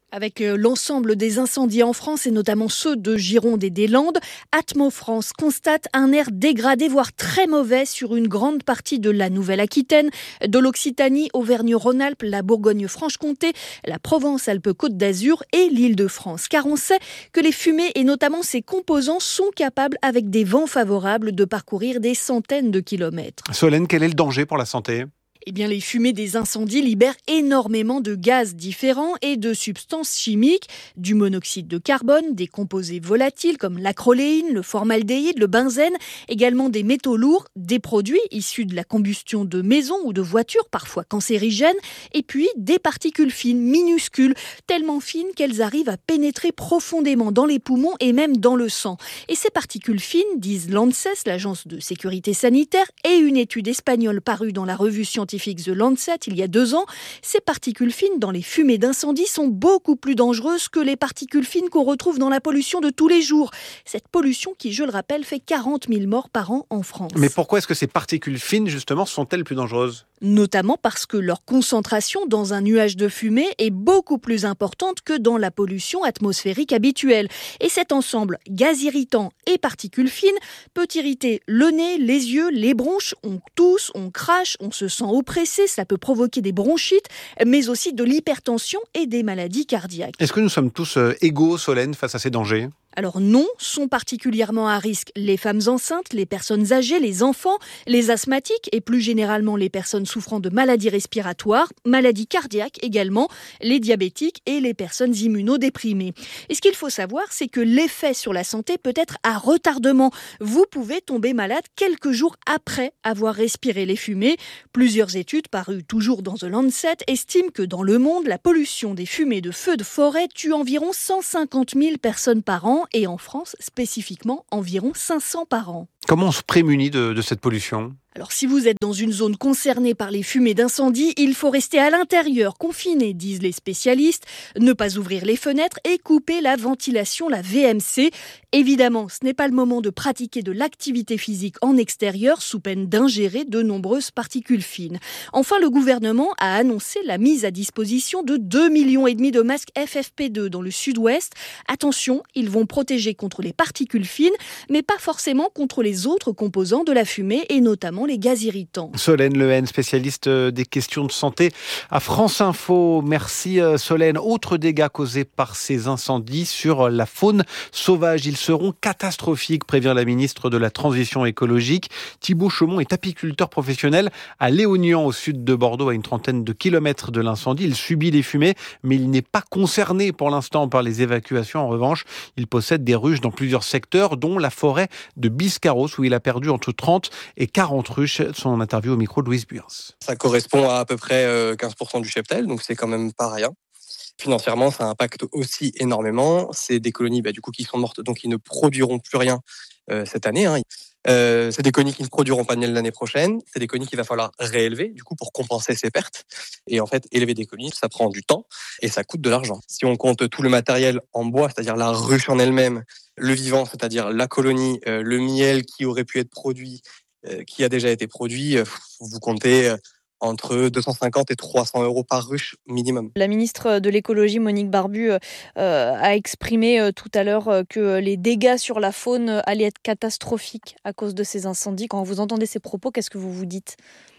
Avec l'ensemble des incendies en France et notamment ceux de Gironde et des Landes, Atmo France constate un air dégradé, voire très mauvais sur une grande partie de la Nouvelle-Aquitaine, de l'Occitanie, Auvergne-Rhône-Alpes, la Bourgogne-Franche-Comté, la Provence-Alpes-Côte d'Azur et l'Île-de-France. Car on sait que les fumées et notamment ses composants sont capables, avec des vents favorables, de parcourir des centaines de kilomètres. Solène, quel est le danger pour la santé ? Eh bien, les fumées des incendies libèrent énormément de gaz différents et de substances chimiques, du monoxyde de carbone, des composés volatiles comme l'acroléine, le formaldéhyde, le benzène, également des métaux lourds, des produits issus de la combustion de maisons ou de voitures, parfois cancérigènes, et puis des particules fines, minuscules, tellement fines qu'elles arrivent à pénétrer profondément dans les poumons et même dans le sang. Et ces particules fines, disent l'ANSES, l'agence de sécurité sanitaire, et une étude espagnole parue dans la revue scientifique The Lancet il y a deux ans, ces particules fines dans les fumées d'incendie sont beaucoup plus dangereuses que les particules fines qu'on retrouve dans la pollution de tous les jours. Cette pollution qui, je le rappelle, fait quarante mille morts par an en France. Mais pourquoi est-ce que ces particules fines, justement, sont-elles plus dangereuses ? Notamment parce que leur concentration dans un nuage de fumée est beaucoup plus importante que dans la pollution atmosphérique habituelle. Et cet ensemble, gaz irritant et particules fines, peut irriter le nez, les yeux, les bronches. On tousse, on crache, on se sent oppressé, ça peut provoquer des bronchites, mais aussi de l'hypertension et des maladies cardiaques. Est-ce que nous sommes tous égaux, Solène, face à ces dangers ? Alors non, sont particulièrement à risque les femmes enceintes, les personnes âgées, les enfants, les asthmatiques et plus généralement les personnes souffrant de maladies respiratoires, maladies cardiaques également, les diabétiques et les personnes immunodéprimées. Et ce qu'il faut savoir, c'est que l'effet sur la santé peut être à retardement. Vous pouvez tomber malade quelques jours après avoir respiré les fumées. Plusieurs études parues toujours dans The Lancet estiment que dans le monde, la pollution des fumées de feux de forêt tue environ cent cinquante mille personnes par an. Et en France, spécifiquement, environ cinq cents par an. Comment on se prémunit de, de cette pollution ? Alors si vous êtes dans une zone concernée par les fumées d'incendie, il faut rester à l'intérieur, confiné, disent les spécialistes, ne pas ouvrir les fenêtres et couper la ventilation, la V M C. Évidemment, ce n'est pas le moment de pratiquer de l'activité physique en extérieur sous peine d'ingérer de nombreuses particules fines. Enfin, le gouvernement a annoncé la mise à disposition de deux millions et demi de masques F F P deux dans le sud-ouest. Attention, ils vont protéger contre les particules fines, mais pas forcément contre les autres composants de la fumée et notamment les gaz irritants. Solène Lehen, spécialiste des questions de santé à France Info. Merci Solène. Autres dégâts causés par ces incendies sur la faune sauvage. Ils seront catastrophiques, prévient la ministre de la Transition écologique. Thibaut Chaumont est apiculteur professionnel à Léognan, au sud de Bordeaux, à une trentaine de kilomètres de l'incendie. Il subit les fumées, mais il n'est pas concerné pour l'instant par les évacuations. En revanche, il possède des ruches dans plusieurs secteurs, dont la forêt de Biscarros, où il a perdu entre trente et quarante ruches. Son interview au micro de Louise Buyens. Ça correspond à à peu près quinze pour cent du cheptel, donc c'est quand même pas rien. Financièrement, ça impacte aussi énormément. C'est des colonies bah, du coup, qui sont mortes, donc qui ne produiront plus rien euh, cette année. Hein. Euh, c'est des colonies qui ne produiront pas de miel l'année prochaine. C'est des colonies qu'il va falloir réélever du coup, pour compenser ces pertes. Et en fait, élever des colonies, ça prend du temps et ça coûte de l'argent. Si on compte tout le matériel en bois, c'est-à-dire la ruche en elle-même, le vivant, c'est-à-dire la colonie, euh, le miel qui aurait pu être produit, euh, qui a déjà été produit, euh, vous comptez... Euh, entre deux cent cinquante et trois cents euros par ruche minimum. La ministre de l'écologie, Monique Barbu, euh, a exprimé euh, tout à l'heure euh, que les dégâts sur la faune euh, allaient être catastrophiques à cause de ces incendies. Quand vous entendez ces propos, qu'est-ce que vous vous dites ?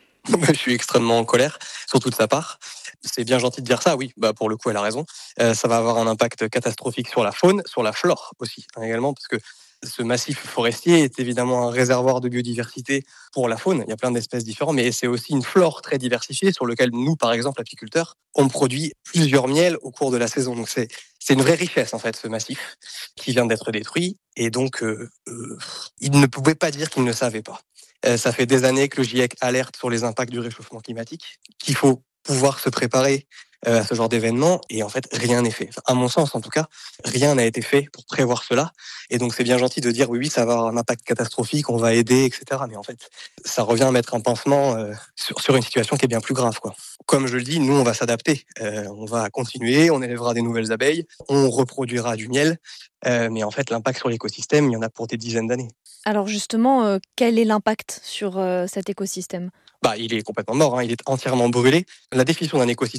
Je suis extrêmement en colère, surtout de sa part. C'est bien gentil de dire ça, oui, bah pour le coup, elle a raison. Euh, ça va avoir un impact catastrophique sur la faune, sur la flore aussi, hein, également, parce que ce massif forestier est évidemment un réservoir de biodiversité pour la faune. Il y a plein d'espèces différentes, mais c'est aussi une flore très diversifiée sur laquelle nous, par exemple, apiculteurs, on produit plusieurs miels au cours de la saison. Donc c'est, c'est une vraie richesse, en fait, ce massif qui vient d'être détruit. Et donc, euh, euh, il ne pouvait pas dire qu'il ne savait pas. Euh, ça fait des années que le GIEC alerte sur les impacts du réchauffement climatique, qu'il faut pouvoir se préparer à ce genre d'événement, et en fait, rien n'est fait. Enfin, à mon sens, en tout cas, rien n'a été fait pour prévoir cela. Et donc, c'est bien gentil de dire, oui, oui, ça va avoir un impact catastrophique, on va aider, et cetera. Mais en fait, ça revient à mettre un pansement euh, sur, sur une situation qui est bien plus grave, quoi. Comme je le dis, nous, on va s'adapter. Euh, on va continuer, on élèvera des nouvelles abeilles, on reproduira du miel. Euh, mais en fait, l'impact sur l'écosystème, il y en a pour des dizaines d'années. Alors justement, euh, quel est l'impact sur euh, cet écosystème ? Bah, il est complètement mort, hein, il est entièrement brûlé. La définition d'un écosystème, hein, c'est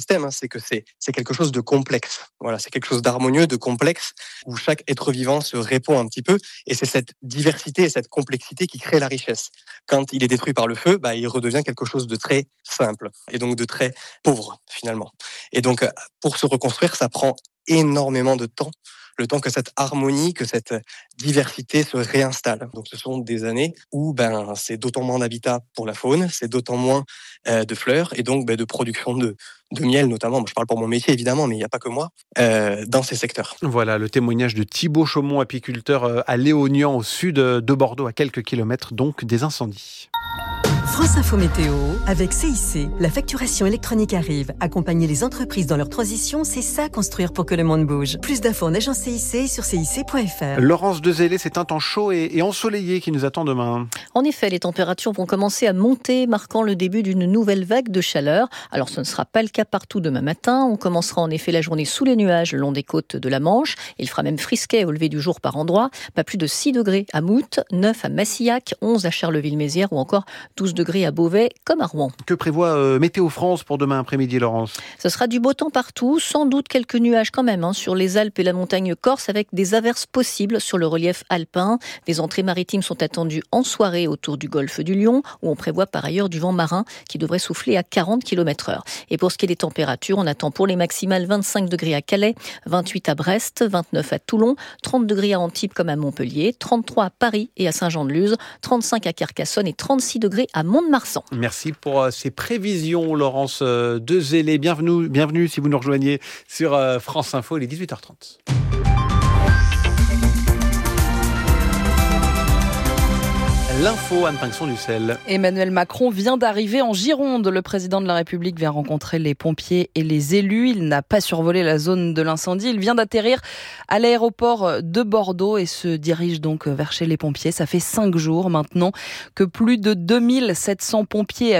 que c'est, c'est quelque chose de complexe. Voilà, c'est quelque chose d'harmonieux, de complexe, où chaque être vivant se répond un petit peu. Et c'est cette diversité et cette complexité qui crée la richesse. Quand il est détruit par le feu, bah, il redevient quelque chose de très simple et donc de très pauvre, finalement. Et donc, pour se reconstruire, ça prend énormément de temps. Le temps que cette harmonie, que cette diversité se réinstalle. Donc ce sont des années où ben, c'est d'autant moins d'habitat pour la faune, c'est d'autant moins euh, de fleurs et donc ben, de production de, de miel notamment. Moi, je parle pour mon métier évidemment, mais il n'y a pas que moi, euh, dans ces secteurs. Voilà le témoignage de Thibaut Chaumont, apiculteur à Léognan au sud de Bordeaux, à quelques kilomètres donc des incendies. France Info Météo, avec C I C, la facturation électronique arrive. Accompagner les entreprises dans leur transition, c'est ça construire pour que le monde bouge. Plus d'infos en agence C I C sur C I C point F R. Laurence Dezellé, c'est un temps chaud et, et ensoleillé qui nous attend demain. En effet, les températures vont commencer à monter, marquant le début d'une nouvelle vague de chaleur. Alors ce ne sera pas le cas partout demain matin. On commencera en effet la journée sous les nuages le long des côtes de la Manche. Il fera même frisquet au lever du jour par endroits. Pas plus de six degrés à Mout, neuf à Massillac, onze à Charleville-Mézières ou encore douze degrés à Beauvais comme à Rouen. Que prévoit euh, Météo France pour demain après-midi, Laurence ? Ce sera du beau temps partout, sans doute quelques nuages quand même hein, sur les Alpes et la montagne corse avec des averses possibles sur le relief alpin. Des entrées maritimes sont attendues en soirée autour du golfe du Lion où on prévoit par ailleurs du vent marin qui devrait souffler à quarante kilomètres heure. Et pour ce qui est des températures, on attend pour les maximales vingt-cinq degrés à Calais, vingt-huit à Brest, vingt-neuf à Toulon, trente degrés à Antibes comme à Montpellier, trente-trois à Paris et à Saint-Jean-de-Luz, trente-cinq à Carcassonne et trente-six degrés à Mont-de-Marsan. Merci pour ces prévisions, Laurence Dezellé. Bienvenue, bienvenue si vous nous rejoignez sur France Info, il est dix-huit heures trente. L'info, Anne Pinxon-Dussel. Emmanuel Macron vient d'arriver en Gironde. Le président de la République vient rencontrer les pompiers et les élus. Il n'a pas survolé la zone de l'incendie. Il vient d'atterrir à l'aéroport de Bordeaux et se dirige donc vers chez les pompiers. Ça fait cinq jours maintenant que plus de deux mille sept cents pompiers